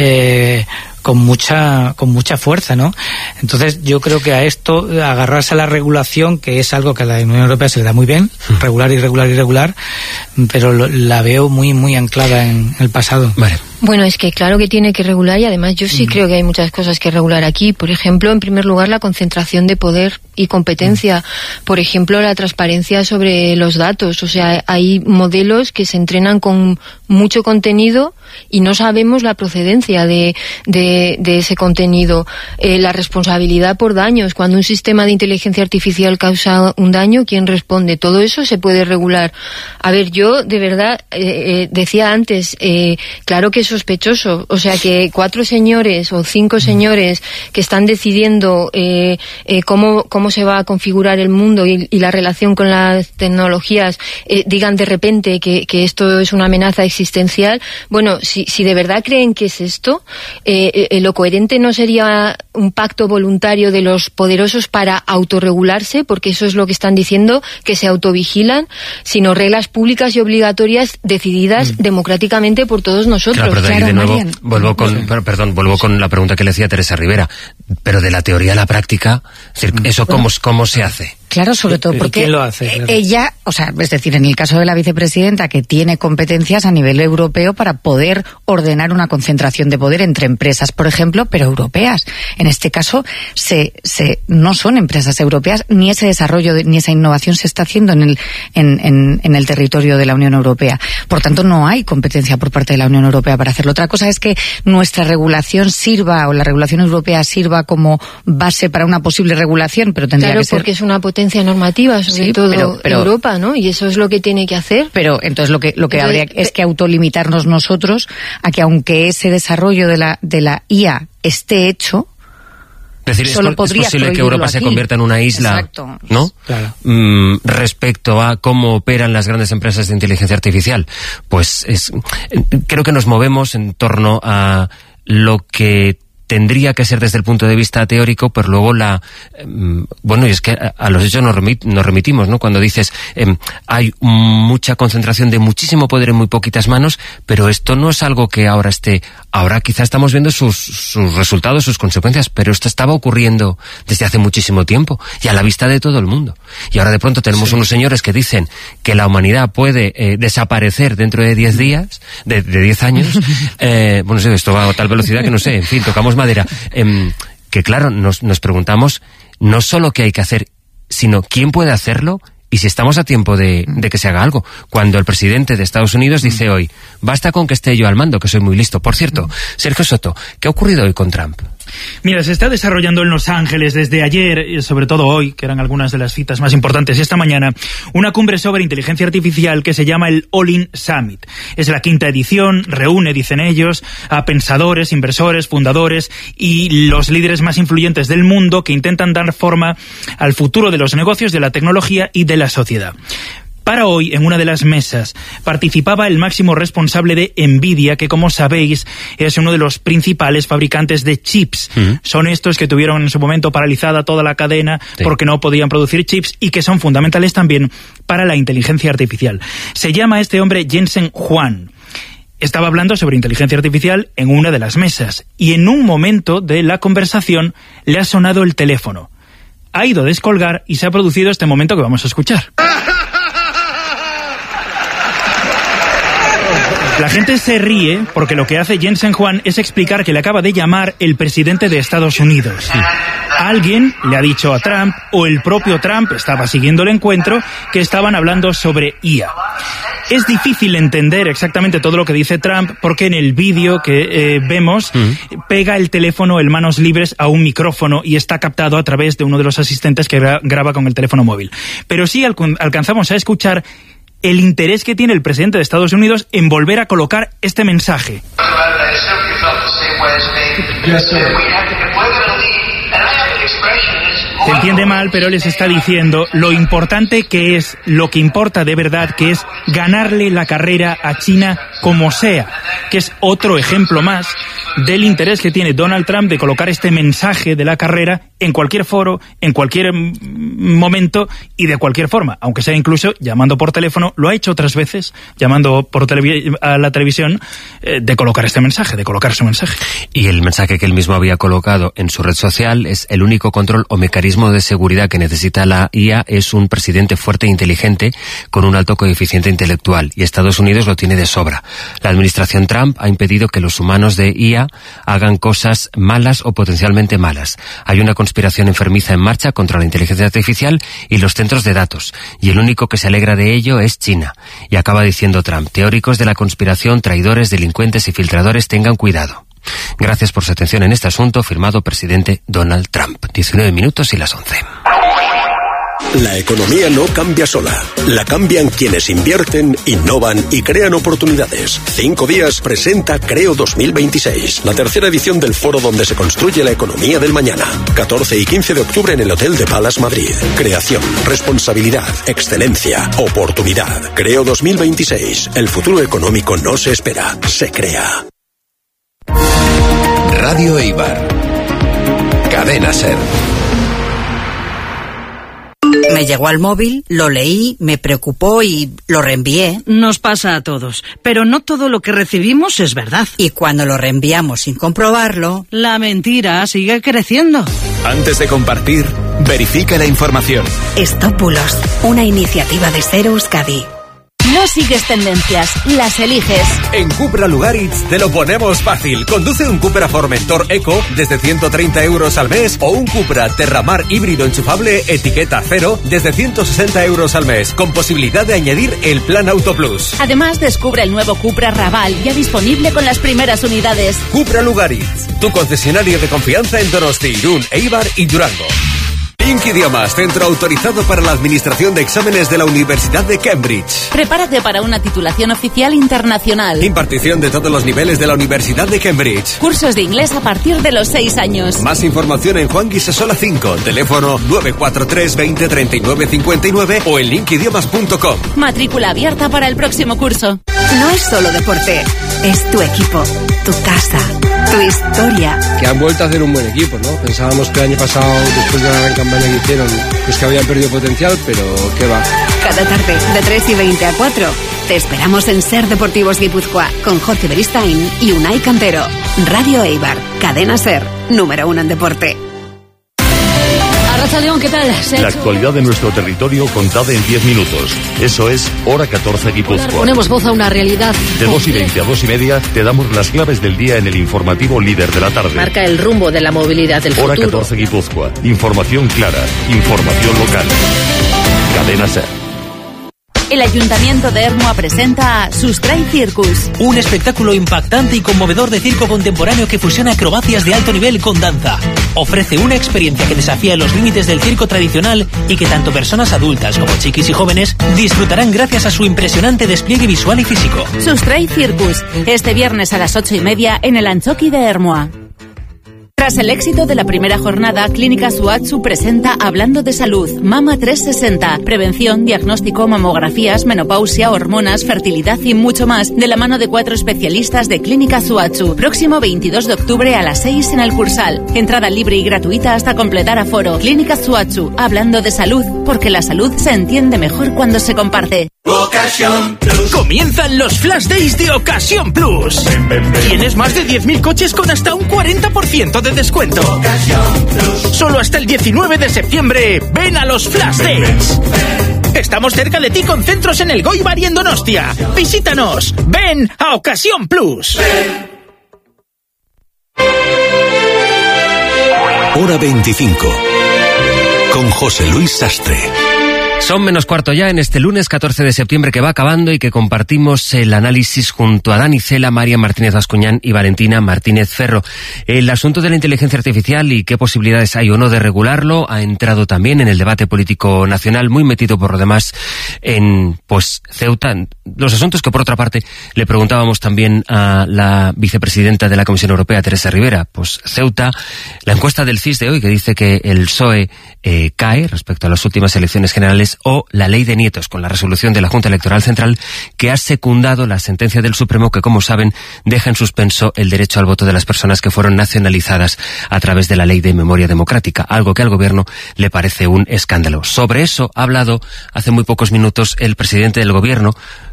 eh, con mucha con mucha fuerza, ¿no? Entonces yo creo que a esto, agarrarse a la regulación, que es algo que a la Unión Europea se le da muy bien, regular, irregular, irregular, pero lo, la veo muy muy anclada en el pasado. Vale. Bueno, es que claro que tiene que regular, y además yo sí mm. creo que hay muchas cosas que regular aquí. Por ejemplo, en primer lugar, la concentración de poder y competencia. Mm. Por ejemplo, la transparencia sobre los datos. O sea, hay modelos que se entrenan con mucho contenido y no sabemos la procedencia de, de, de ese contenido. Eh, la responsabilidad por daños. Cuando un sistema de inteligencia artificial causa un daño, ¿quién responde? Todo eso se puede regular. A ver, yo de verdad eh, eh, decía antes, eh, claro que eso sospechoso, o sea que cuatro señores o cinco señores que están decidiendo eh, eh, cómo, cómo se va a configurar el mundo y, y la relación con las tecnologías eh, digan de repente que, que esto es una amenaza existencial. Bueno, si, si de verdad creen que es esto, eh, eh, lo coherente no sería un pacto voluntario de los poderosos para autorregularse, porque eso es lo que están diciendo, que se autovigilan, sino reglas públicas y obligatorias decididas mm. democráticamente por todos nosotros. Claro, pero de, de nuevo vuelvo con, perdón, vuelvo con la pregunta que le hacía Teresa Rivera, pero de la teoría a la práctica, es decir, ¿eso cómo, cómo se hace? Claro, sobre todo porque ¿quién lo hace? Claro. Ella, o sea, es decir, en el caso de la vicepresidenta, que tiene competencias a nivel europeo para poder ordenar una concentración de poder entre empresas, por ejemplo, pero europeas. En este caso, se, se no son empresas europeas, ni ese desarrollo, de, ni esa innovación se está haciendo en el, en, en, en el territorio de la Unión Europea. Por tanto, no hay competencia por parte de la Unión Europea para hacerlo. Otra cosa es que nuestra regulación sirva, o la regulación europea sirva como base para una posible regulación, pero tendría claro, que ser... porque es una potencia normativa, sobre sí, todo pero, pero, Europa, ¿no? Y eso es lo que tiene que hacer. Pero entonces lo que lo que entonces, habría es que autolimitarnos nosotros a que, aunque ese desarrollo de la de la I A esté hecho, es decir, solo es, podría es posible que Europa aquí. se convierta en una isla, exacto, ¿no? Claro. Mm, respecto a cómo operan las grandes empresas de inteligencia artificial. Pues es, creo que nos movemos en torno a lo que tendría que ser desde el punto de vista teórico, pero luego la... Eh, bueno, y es que a, a los hechos nos, remit, nos remitimos, ¿no? Cuando dices, eh, hay mucha concentración de muchísimo poder en muy poquitas manos, pero esto no es algo que ahora esté... Ahora quizá estamos viendo sus, sus resultados, sus consecuencias, pero esto estaba ocurriendo desde hace muchísimo tiempo y a la vista de todo el mundo. Y ahora de pronto tenemos sí. unos señores que dicen que la humanidad puede eh, desaparecer dentro de diez días, de, de diez años. eh, bueno, sí, esto va a tal velocidad que no sé, en fin, tocamos madera. Eh, que claro, nos, nos preguntamos no solo qué hay que hacer, sino quién puede hacerlo y si estamos a tiempo de, de que se haga algo. Cuando el presidente de Estados Unidos dice hoy, basta con que esté yo al mando, que soy muy listo. Por cierto, Sergio Soto, ¿qué ha ocurrido hoy con Trump? Mira, se está desarrollando en Los Ángeles desde ayer, y sobre todo hoy, que eran algunas de las citas más importantes esta mañana, una cumbre sobre inteligencia artificial que se llama el All-In Summit. Es la quinta edición, reúne, dicen ellos, a pensadores, inversores, fundadores y los líderes más influyentes del mundo que intentan dar forma al futuro de los negocios, de la tecnología y de la sociedad. Para hoy, en una de las mesas, participaba el máximo responsable de Nvidia, que como sabéis es uno de los principales fabricantes de chips. Uh-huh. Son estos que tuvieron en su momento paralizada toda la cadena sí. porque no podían producir chips y que son fundamentales también para la inteligencia artificial. Se llama este hombre Jensen Huang. Estaba hablando sobre inteligencia artificial en una de las mesas y en un momento de la conversación le ha sonado el teléfono. Ha ido a descolgar y se ha producido este momento que vamos a escuchar. La gente se ríe porque lo que hace Jensen Huang es explicar que le acaba de llamar el presidente de Estados Unidos. Sí. Alguien le ha dicho a Trump, o el propio Trump estaba siguiendo el encuentro, que estaban hablando sobre I A. Es difícil entender exactamente todo lo que dice Trump porque en el vídeo que eh, vemos mm. pega el teléfono en manos libres a un micrófono y está captado a través de uno de los asistentes que gra- graba con el teléfono móvil. Pero sí alc- alcanzamos a escuchar el interés que tiene el presidente de Estados Unidos en volver a colocar este mensaje. Se entiende mal, pero les está diciendo lo importante que es, lo que importa de verdad, que es ganarle la carrera a China como sea, que es otro ejemplo más del interés que tiene Donald Trump de colocar este mensaje de la carrera en cualquier foro, en cualquier momento y de cualquier forma, aunque sea incluso llamando por teléfono. Lo ha hecho otras veces, llamando por televi- a la televisión, eh, de colocar este mensaje, de colocar su mensaje. Y el mensaje que él mismo había colocado en su red social es: el único control o mecanismo de seguridad que necesita la I A es un presidente fuerte e inteligente con un alto coeficiente intelectual, y Estados Unidos lo tiene de sobra. La administración Trump ha impedido que los humanos de I A hagan cosas malas o potencialmente malas. Hay una conspiración enfermiza en marcha contra la inteligencia artificial y los centros de datos, y el único que se alegra de ello es China. Y acaba diciendo Trump: teóricos de la conspiración, traidores, delincuentes y filtradores, tengan cuidado. Gracias por su atención en este asunto. Firmado presidente Donald Trump. diecinueve minutos y las once. La economía no cambia sola. La cambian quienes invierten, innovan y crean oportunidades. Cinco Días presenta Creo dos mil veintiséis, la tercera edición del foro donde se construye la economía del mañana. catorce y quince de octubre en el Hotel de Palace, Madrid. Creación, responsabilidad, excelencia, oportunidad. Creo dos mil veintiséis. El futuro económico no se espera, se crea. Radio Eibar. Cadena SER. Me llegó al móvil, lo leí, me preocupó y lo reenvié. Nos pasa a todos, pero no todo lo que recibimos es verdad. Y cuando lo reenviamos sin comprobarlo, la mentira sigue creciendo. Antes de compartir, verifica la información. Stop Bulos, una iniciativa de SER Euskadi. No sigues tendencias, las eliges. En Cupra Lugaritz te lo ponemos fácil. Conduce un Cupra Formentor Eco desde ciento treinta euros al mes o un Cupra Terramar híbrido enchufable etiqueta cero desde ciento sesenta euros al mes, con posibilidad de añadir el plan Auto Plus. Además, descubre el nuevo Cupra Raval, ya disponible con las primeras unidades. Cupra Lugaritz, tu concesionario de confianza en Donosti, Irún, Eibar y Durango. Link Idiomas, centro autorizado para la administración de exámenes de la Universidad de Cambridge. Prepárate para una titulación oficial internacional. Impartición de todos los niveles de la Universidad de Cambridge. Cursos de inglés a partir de los seis años. Más información en Juan Guisasola cinco, teléfono nueve cuatro tres veinte treinta y nueve cincuenta y nueve o en link idiomas punto com. Matrícula abierta para el próximo curso. No es solo deporte, es tu equipo, tu casa, tu historia. Que han vuelto a hacer un buen equipo, ¿no? Pensábamos que el año pasado, después de la gran campaña que hicieron, pues que habían perdido potencial, pero qué va. Cada tarde, de tres y veinte a cuatro, te esperamos en SER Deportivos Guipúzcoa, con Jorge Beristain y Unai Cantero. Radio Eibar, cadena SER, número uno en deporte. Arratsaldeon, ¿qué tal? La actualidad de nuestro territorio contada en diez minutos. Eso es Hora catorce Guipúzcoa. Ponemos voz a una realidad. De dos y veinte a dos y media te damos las claves del día en el informativo líder de la tarde. Marca el rumbo de la movilidad del Hora futuro. catorce Guipúzcoa. Información clara. Información local. Cadena SER. El Ayuntamiento de Ermua presenta Sustray Circus. Un espectáculo impactante y conmovedor de circo contemporáneo que fusiona acrobacias de alto nivel con danza. Ofrece una experiencia que desafía los límites del circo tradicional y que tanto personas adultas como chiquis y jóvenes disfrutarán gracias a su impresionante despliegue visual y físico. Sustray Circus, este viernes a las ocho y media en el Antzoki de Ermua. Tras el éxito de la primera jornada, Clínica Suatsu presenta Hablando de Salud, Mama trescientos sesenta, prevención, diagnóstico, mamografías, menopausia, hormonas, fertilidad y mucho más, de la mano de cuatro especialistas de Clínica Suatsu. Próximo veintidós de octubre a las seis en el Cursal. Entrada libre y gratuita hasta completar aforo. Clínica Suatsu, Hablando de Salud, porque la salud se entiende mejor cuando se comparte. Ocasión Plus. Comienzan los Flash Days de Ocasión Plus. Ven, ven, ven. Tienes más de diez mil coches con hasta un cuarenta por ciento de descuento. Ocasión Plus. Solo hasta el diecinueve de septiembre. Ven a los Flash ven, Days. Ven, ven. Estamos cerca de ti con centros en el Goibar y en Donostia. Visítanos. Ven a Ocasión Plus. Ven. Hora veinticinco. Con José Luis Sastre. Son menos cuarto ya en este lunes catorce de septiembre que va acabando y que compartimos el análisis junto a Dani Cela, María Martínez Bascuñán y Valentina Martínez Ferro. El asunto de la inteligencia artificial y qué posibilidades hay o no de regularlo ha entrado también en el debate político nacional, muy metido por lo demás en pues Ceuta. Los asuntos que por otra parte le preguntábamos también a la vicepresidenta de la Comisión Europea, Teresa Rivera. Pues Ceuta, la encuesta del C I S de hoy que dice que el P S O E eh, cae respecto a las últimas elecciones generales, o la ley de nietos, con la resolución de la Junta Electoral Central que ha secundado la sentencia del Supremo que, como saben, deja en suspenso el derecho al voto de las personas que fueron nacionalizadas a través de la Ley de Memoria Democrática, algo que al Gobierno le parece un escándalo. Sobre eso ha hablado hace muy pocos minutos el presidente del Gobierno,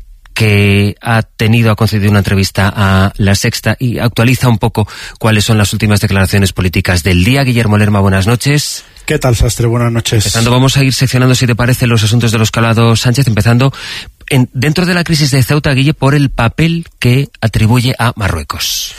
que ha tenido, ha concedido una entrevista a La Sexta y actualiza un poco cuáles son las últimas declaraciones políticas del día. Guillermo Lerma, buenas noches. ¿Qué tal, Sastre? Buenas noches. Empezando, vamos a ir seccionando, si te parece, los asuntos de los que ha hablado Sánchez, empezando en, dentro de la crisis de Ceuta, Guille, por el papel que atribuye a Marruecos.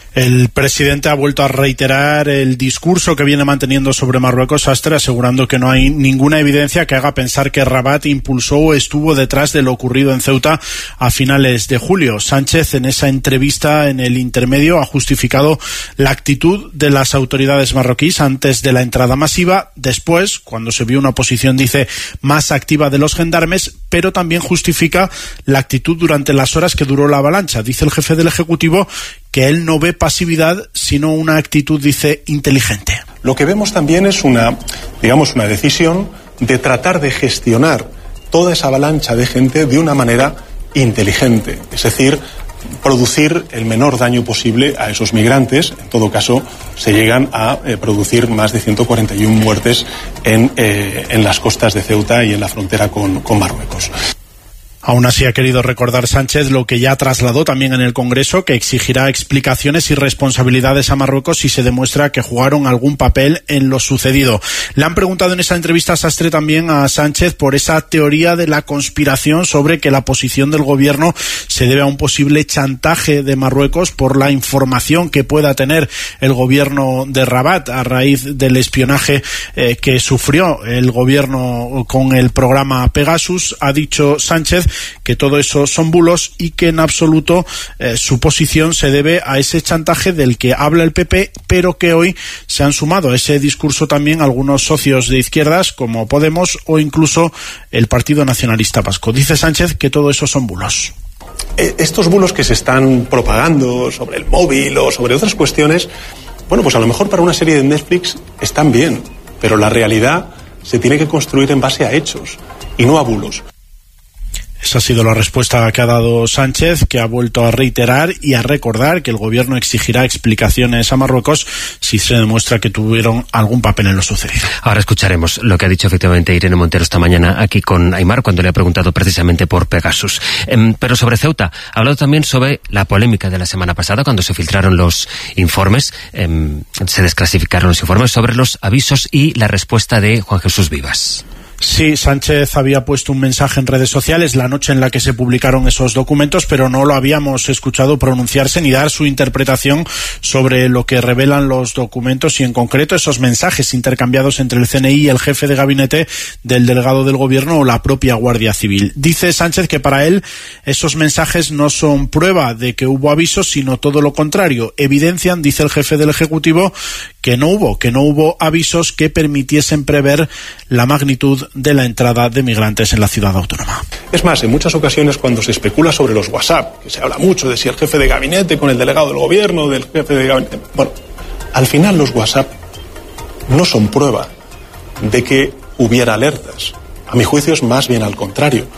El presidente ha vuelto a reiterar el discurso que viene manteniendo sobre Marruecos, Sastre, asegurando que no hay ninguna evidencia que haga pensar que Rabat impulsó o estuvo detrás de lo ocurrido en Ceuta a finales de julio. Sánchez, en esa entrevista en el intermedio, ha justificado la actitud de las autoridades marroquíes antes de la entrada masiva, después, cuando se vio una posición, dice, más activa de los gendarmes, pero también justifica la actitud durante las horas que duró la avalancha. Dice el jefe del Ejecutivo que él no ve pasividad, sino una actitud, dice, inteligente. Lo que vemos también es una, digamos, una decisión de tratar de gestionar toda esa avalancha de gente de una manera inteligente, es decir, producir el menor daño posible a esos migrantes. En todo caso, se llegan a eh, producir más de ciento cuarenta y una muertes en, eh, en las costas de Ceuta y en la frontera con, con Marruecos. Aún así ha querido recordar Sánchez lo que ya trasladó también en el Congreso, que exigirá explicaciones y responsabilidades a Marruecos si se demuestra que jugaron algún papel en lo sucedido. Le han preguntado en esa entrevista, Sastre, también a Sánchez por esa teoría de la conspiración sobre que la posición del Gobierno se debe a un posible chantaje de Marruecos por la información que pueda tener el Gobierno de Rabat a raíz del espionaje eh, que sufrió el Gobierno con el programa Pegasus. Ha dicho Sánchez que todo eso son bulos y que en absoluto eh, su posición se debe a ese chantaje del que habla el P P, pero que hoy se han sumado a ese discurso también algunos socios de izquierdas como Podemos o incluso el Partido Nacionalista Vasco. Dice Sánchez que todo eso son bulos. Estos bulos que se están propagando sobre el móvil o sobre otras cuestiones, bueno, pues a lo mejor para una serie de Netflix están bien, pero la realidad se tiene que construir en base a hechos y no a bulos. Esa ha sido la respuesta que ha dado Sánchez, que ha vuelto a reiterar y a recordar que el Gobierno exigirá explicaciones a Marruecos si se demuestra que tuvieron algún papel en lo sucedido. Ahora escucharemos lo que ha dicho efectivamente Irene Montero esta mañana aquí con Aimar, cuando le ha preguntado precisamente por Pegasus. Eh, pero sobre Ceuta, ha hablado también sobre la polémica de la semana pasada, cuando se filtraron los informes, eh, se desclasificaron los informes sobre los avisos y la respuesta de Juan Jesús Vivas. Sí, Sánchez había puesto un mensaje en redes sociales la noche en la que se publicaron esos documentos, pero no lo habíamos escuchado pronunciarse ni dar su interpretación sobre lo que revelan los documentos y en concreto esos mensajes intercambiados entre el C N I y el jefe de gabinete del delegado del Gobierno o la propia Guardia Civil. Dice Sánchez que para él esos mensajes no son prueba de que hubo avisos, sino todo lo contrario. Evidencian, dice el jefe del Ejecutivo, que no hubo, que no hubo avisos que permitiesen prever la magnitud de la entrada de migrantes en la ciudad autónoma. Es más, en muchas ocasiones cuando se especula sobre los WhatsApp, que se habla mucho de si el jefe de gabinete con el delegado del Gobierno, del jefe de gabinete... Bueno, Al final los WhatsApp no son prueba de que hubiera alertas. A mi juicio es más bien al contrario.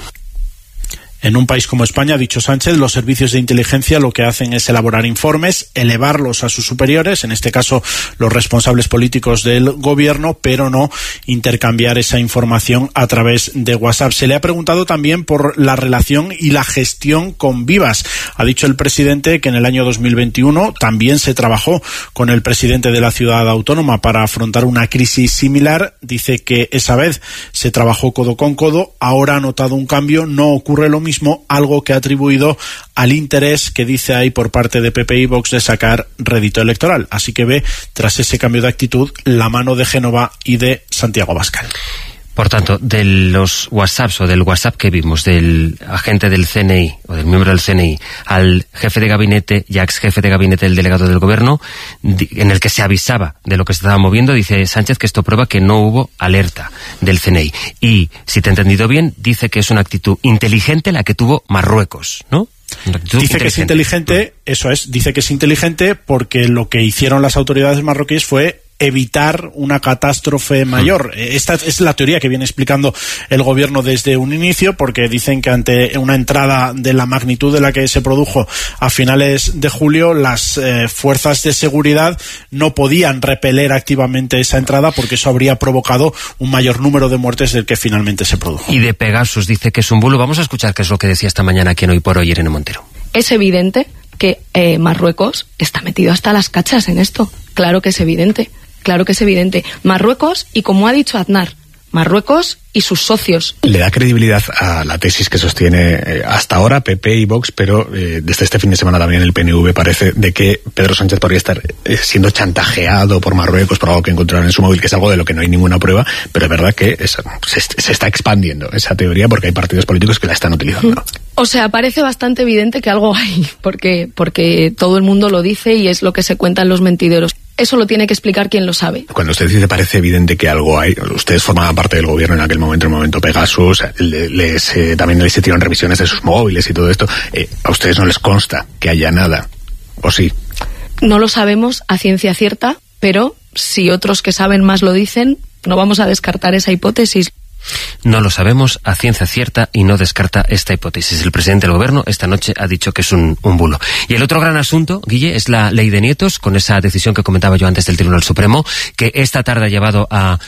En un país como España, ha dicho Sánchez, los servicios de inteligencia lo que hacen es elaborar informes, elevarlos a sus superiores, en este caso los responsables políticos del gobierno, pero no intercambiar esa información a través de WhatsApp. Se le ha preguntado también por la relación y la gestión con Vivas. Ha dicho el presidente que en el año dos mil veintiuno también se trabajó con el presidente de la ciudad autónoma para afrontar una crisis similar. Dice que esa vez se trabajó codo con codo, ahora ha notado un cambio, no ocurre lo mismo. Mismo, algo que ha atribuido al interés que dice ahí por parte de P P y Vox de sacar rédito electoral. Así que ve, tras ese cambio de actitud, la mano de Génova y de Santiago Abascal. Por tanto, de los WhatsApps o del WhatsApp que vimos del agente del C N I o del miembro del C N I al jefe de gabinete y ex jefe de gabinete del delegado del gobierno, en el que se avisaba de lo que se estaba moviendo, dice Sánchez que esto prueba que no hubo alerta del C N I. Y, si te he entendido bien, dice que es una actitud inteligente la que tuvo Marruecos, ¿no? Dice que es inteligente, eso es, dice que es inteligente porque lo que hicieron las autoridades marroquíes fue evitar una catástrofe mayor. Esta es la teoría que viene explicando el gobierno desde un inicio, porque dicen que ante una entrada de la magnitud de la que se produjo a finales de julio, las eh, fuerzas de seguridad no podían repeler activamente esa entrada porque eso habría provocado un mayor número de muertes del que finalmente se produjo. Y de Pegasus dice que es un bulo. Vamos a escuchar qué es lo que decía esta mañana aquí en Hoy por Hoy Irene Montero. Es evidente que eh, Marruecos está metido hasta las cachas en esto. Claro que es evidente. Claro que es evidente. Marruecos y, como ha dicho Aznar, Marruecos y sus socios. Le da credibilidad a la tesis que sostiene eh, hasta ahora P P y Vox, pero eh, desde este fin de semana también el P N V parece de que Pedro Sánchez podría estar eh, siendo chantajeado por Marruecos por algo que encontraron en su móvil, que es algo de lo que no hay ninguna prueba, pero es verdad que es, se, se está expandiendo esa teoría porque hay partidos políticos que la están utilizando. O sea, parece bastante evidente que algo hay, porque, porque todo el mundo lo dice y es lo que se cuenta en los mentideros. Eso lo tiene que explicar quien lo sabe. Cuando usted dice parece evidente que algo hay, ustedes formaban parte del gobierno en aquel momento, en el momento Pegasus, les, eh, también les hicieron revisiones de sus móviles y todo esto. Eh, ¿A ustedes no les consta que haya nada? ¿O sí? No lo sabemos a ciencia cierta, pero si otros que saben más lo dicen, no vamos a descartar esa hipótesis. No lo sabemos a ciencia cierta y no descarta esta hipótesis. El presidente del gobierno esta noche ha dicho que es un, un bulo. Y el otro gran asunto, Guille, es la ley de nietos, con esa decisión que comentaba yo antes del Tribunal Supremo, que esta tarde ha llevado a,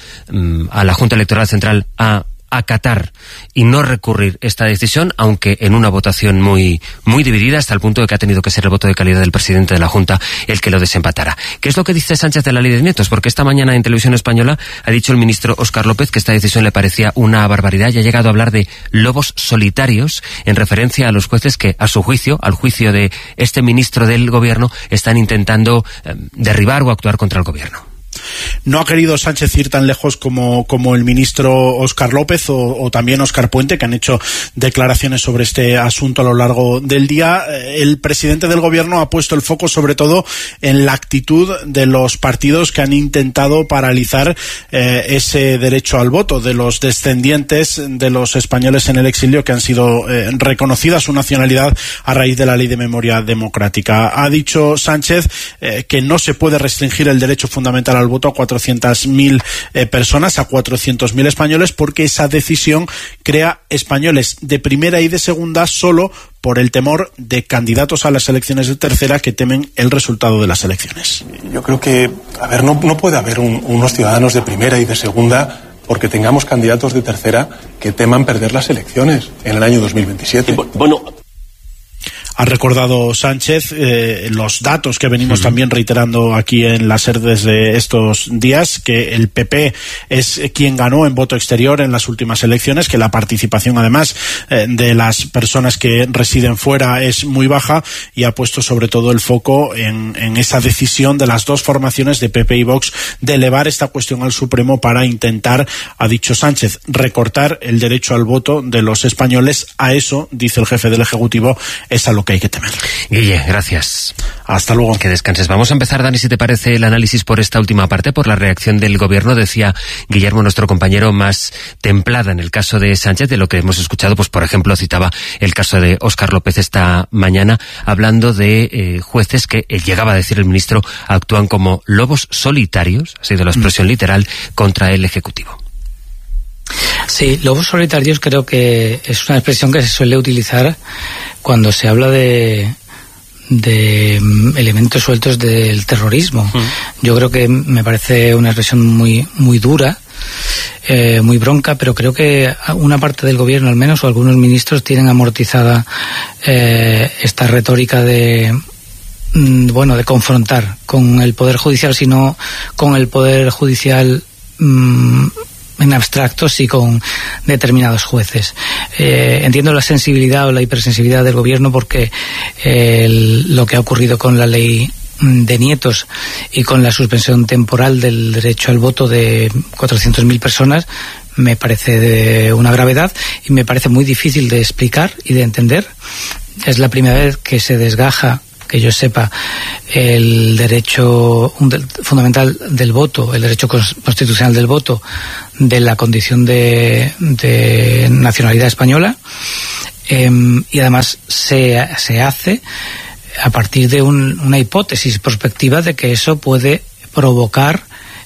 a la Junta Electoral Central a acatar y no recurrir esta decisión, aunque en una votación muy muy dividida, hasta el punto de que ha tenido que ser el voto de calidad del presidente de la Junta el que lo desempatara. ¿Qué es lo que dice Sánchez de la ley de nietos? Porque esta mañana en Televisión Española ha dicho el ministro Óscar López que esta decisión le parecía una barbaridad y ha llegado a hablar de lobos solitarios en referencia a los jueces que, a su juicio, al juicio de este ministro del gobierno, están intentando eh, derribar o actuar contra el gobierno. No ha querido Sánchez ir tan lejos como, como el ministro Óscar López o, o también Óscar Puente, que han hecho declaraciones sobre este asunto a lo largo del día. El presidente del gobierno ha puesto el foco sobre todo en la actitud de los partidos que han intentado paralizar eh, ese derecho al voto, de los descendientes de los españoles en el exilio que han sido eh, reconocida su nacionalidad a raíz de la Ley de Memoria Democrática. Ha dicho Sánchez eh, que no se puede restringir el derecho fundamental al voto a cuatrocientas mil eh, personas, a cuatrocientos mil españoles, porque esa decisión crea españoles de primera y de segunda solo por el temor de candidatos a las elecciones de tercera que temen el resultado de las elecciones. Yo creo que, a ver, no, no puede haber un, unos ciudadanos de primera y de segunda porque tengamos candidatos de tercera que teman perder las elecciones en el año dos mil veintisiete. Bueno, ha recordado Sánchez eh, los datos que venimos uh-huh. también reiterando aquí en la SER desde estos días, que el P P es quien ganó en voto exterior en las últimas elecciones, que la participación además eh, de las personas que residen fuera es muy baja, y ha puesto sobre todo el foco en, en esa decisión de las dos formaciones de P P y Vox de elevar esta cuestión al Supremo para intentar, ha dicho Sánchez, recortar el derecho al voto de los españoles. A eso, dice el jefe del Ejecutivo, es a lo que que hay que temer. Guille, gracias. Hasta luego. Que descanses. Vamos a empezar, Dani, si te parece, el análisis por esta última parte, por la reacción del gobierno. Decía Guillermo, nuestro compañero, más templada en el caso de Sánchez, de lo que hemos escuchado, pues por ejemplo, citaba el caso de Óscar López esta mañana, hablando de eh, jueces que, eh, llegaba a decir el ministro, actúan como lobos solitarios, ha sido la expresión literal, contra el Ejecutivo. Sí, lobos solitarios creo que es una expresión que se suele utilizar cuando se habla de de elementos sueltos del terrorismo. Mm. Yo creo que me parece una expresión muy muy dura, eh, muy bronca, pero creo que una parte del gobierno, al menos, o algunos ministros, tienen amortizada eh, esta retórica de bueno, de confrontar con el Poder Judicial, sino con el Poder Judicial mmm, en abstracto, sí, con determinados jueces. Eh, entiendo la sensibilidad o la hipersensibilidad del gobierno porque eh, el, lo que ha ocurrido con la ley de nietos y con la suspensión temporal del derecho al voto de cuatrocientas mil personas me parece de una gravedad y me parece muy difícil de explicar y de entender. Es la primera vez que se desgaja, que yo sepa, el derecho fundamental del voto, el derecho constitucional del voto, de la condición de, de nacionalidad española, eh, y además se, se hace a partir de un, una hipótesis prospectiva de que eso puede provocar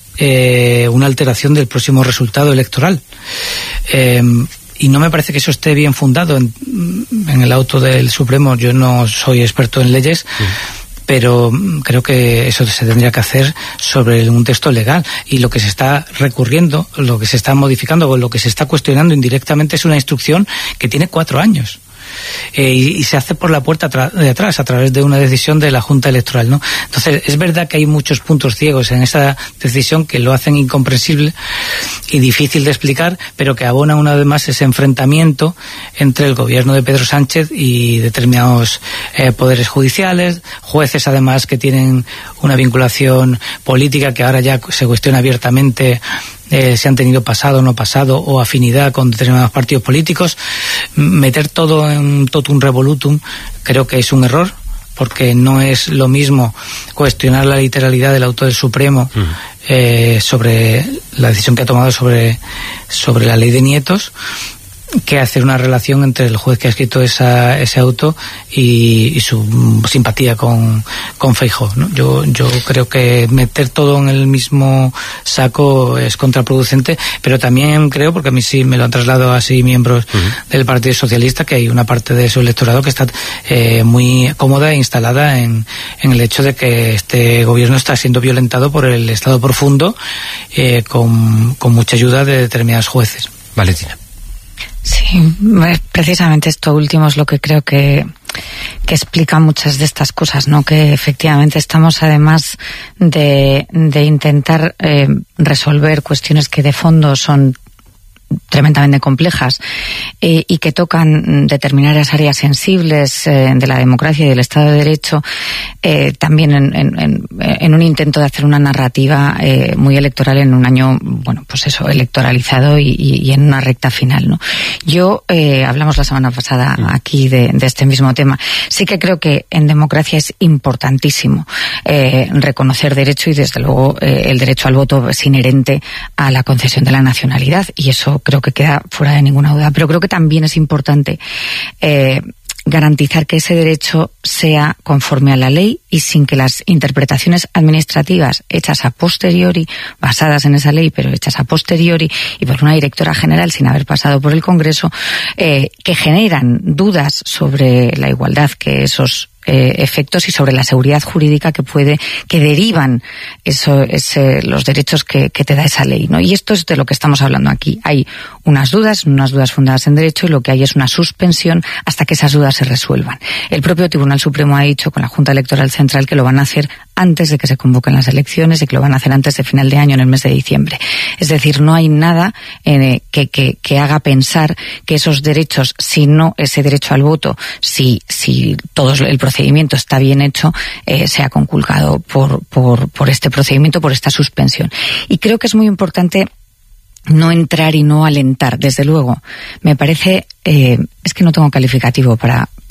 eh, una alteración del próximo resultado electoral. Eh, Y no me parece que eso esté bien fundado en, en el auto del Supremo. Yo no soy experto en leyes, sí, pero creo que eso se tendría que hacer sobre un texto legal. Y lo que se está recurriendo, lo que se está modificando o lo que se está cuestionando indirectamente es una instrucción que tiene cuatro años. Eh, y, y se hace por la puerta de atrás a través de una decisión de la Junta Electoral, ¿no? Entonces es verdad que hay muchos puntos ciegos en esa decisión que lo hacen incomprensible y difícil de explicar, pero que abona una vez más ese enfrentamiento entre el gobierno de Pedro Sánchez y determinados eh, poderes judiciales, jueces además que tienen una vinculación política que ahora ya se cuestiona abiertamente eh, si han tenido pasado o no pasado o afinidad con determinados partidos políticos. Meter todo en totum revolutum creo que es un error, porque no es lo mismo cuestionar la literalidad del auto del Supremo mm. eh, sobre la decisión que ha tomado sobre, sobre la ley de nietos, que hacer una relación entre el juez que ha escrito esa, ese auto y, y su simpatía con, con Feijóo, ¿no? Yo, yo creo que meter todo en el mismo saco es contraproducente, pero también creo, porque a mí sí me lo han trasladado así miembros uh-huh. del Partido Socialista, que hay una parte de su electorado que está eh, muy cómoda e instalada en, en el hecho de que este gobierno está siendo violentado por el Estado profundo eh, con, con mucha ayuda de determinados jueces. Valentina. Sí, precisamente esto último es lo que creo que, que explica muchas de estas cosas, ¿no? Que efectivamente estamos, además de, de intentar eh, resolver cuestiones que de fondo son tremendamente complejas eh, y que tocan determinadas áreas sensibles eh, de la democracia y del Estado de Derecho, eh, también en, en, en un intento de hacer una narrativa eh, muy electoral en un año, bueno, pues eso, electoralizado y, y, y en una recta final, ¿no? Yo, eh, hablamos la semana pasada aquí de, de este mismo tema. Sí que creo que en democracia es importantísimo eh, reconocer derecho y, desde luego, eh, el derecho al voto es inherente a la concesión de la nacionalidad, y eso creo que queda fuera de ninguna duda. Pero creo que también es importante eh, garantizar que ese derecho sea conforme a la ley y sin que las interpretaciones administrativas hechas a posteriori, basadas en esa ley, pero hechas a posteriori y por una directora general sin haber pasado por el Congreso, eh, que generan dudas sobre la igualdad que esos Eh, efectos y sobre la seguridad jurídica que puede, que derivan eso, ese, los derechos que, que te da esa ley, ¿no? Y esto es de lo que estamos hablando aquí. Hay unas dudas, unas dudas fundadas en derecho, y lo que hay es una suspensión hasta que esas dudas se resuelvan. El propio Tribunal Supremo ha dicho con la Junta Electoral Central que lo van a hacer antes de que se convoquen las elecciones y que lo van a hacer antes de final de año, en el mes de diciembre. Es decir, no hay nada eh, que, que, que haga pensar que esos derechos, si no ese derecho al voto, si, si todo el procedimiento está bien hecho, eh, sea conculcado por, por, por este procedimiento, por esta suspensión. Y creo que es muy importante no entrar y no alentar, desde luego. Me parece, eh, es que no tengo calificativo para,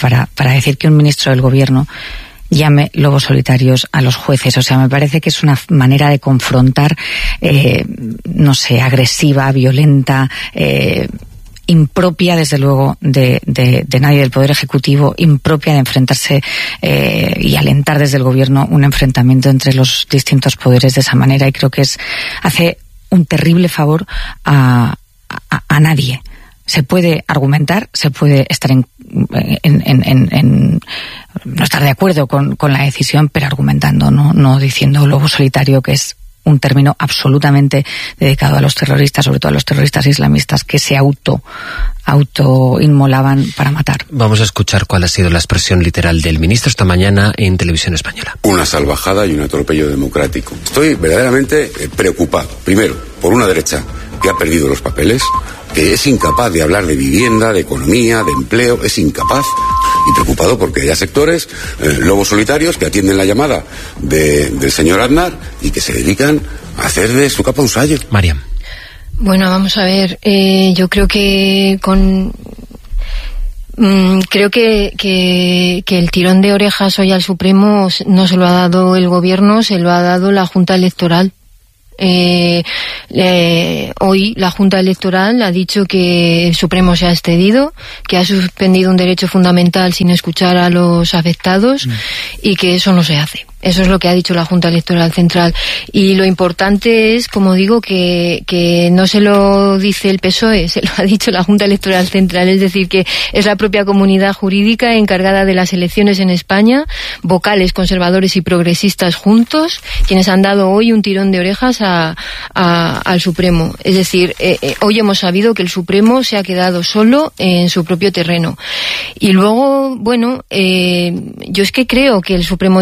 para, para decir que un ministro del gobierno llame lobos solitarios a los jueces. O sea, me parece que es una manera de confrontar, eh, no sé, agresiva, violenta, eh, impropia, desde luego, de, de, de nadie del Poder Ejecutivo, impropia de enfrentarse eh, y alentar desde el Gobierno un enfrentamiento entre los distintos poderes de esa manera, y creo que es hace un terrible favor a, a, a nadie. Se puede argumentar, se puede estar en, en, en, en, en no estar de acuerdo con, con la decisión, pero argumentando, no, no diciendo lobo solitario, que es un término absolutamente dedicado a los terroristas, sobre todo a los terroristas islamistas que se auto auto inmolaban para matar. Vamos a escuchar cuál ha sido la expresión literal del ministro esta mañana en Televisión Española. Una salvajada y un atropello democrático. Estoy verdaderamente preocupado. Primero, por una derecha que ha perdido los papeles, que es incapaz de hablar de vivienda, de economía, de empleo, es incapaz. Y preocupado porque haya sectores, eh, lobos solitarios, que atienden la llamada de, del señor Aznar y que se dedican a hacer de su capa un sayo. Mariam. Bueno, vamos a ver, eh, yo creo que con... Mm, creo que, que, que el tirón de orejas hoy al Supremo no se lo ha dado el Gobierno, se lo ha dado la Junta Electoral. Eh, eh, hoy la Junta Electoral ha dicho que el Supremo se ha excedido, que ha suspendido un derecho fundamental sin escuchar a los afectados, mm. y que eso no se hace. Eso es lo que ha dicho la Junta Electoral Central. Y lo importante es, como digo, que, que no se lo dice el P S O E, se lo ha dicho la Junta Electoral Central. Es decir, que es la propia comunidad jurídica encargada de las elecciones en España, vocales, conservadores y progresistas juntos, quienes han dado hoy un tirón de orejas a, a, al Supremo. Es decir, eh, eh, hoy hemos sabido que el Supremo se ha quedado solo en su propio terreno. Y luego, bueno, eh, yo es que creo que el Supremo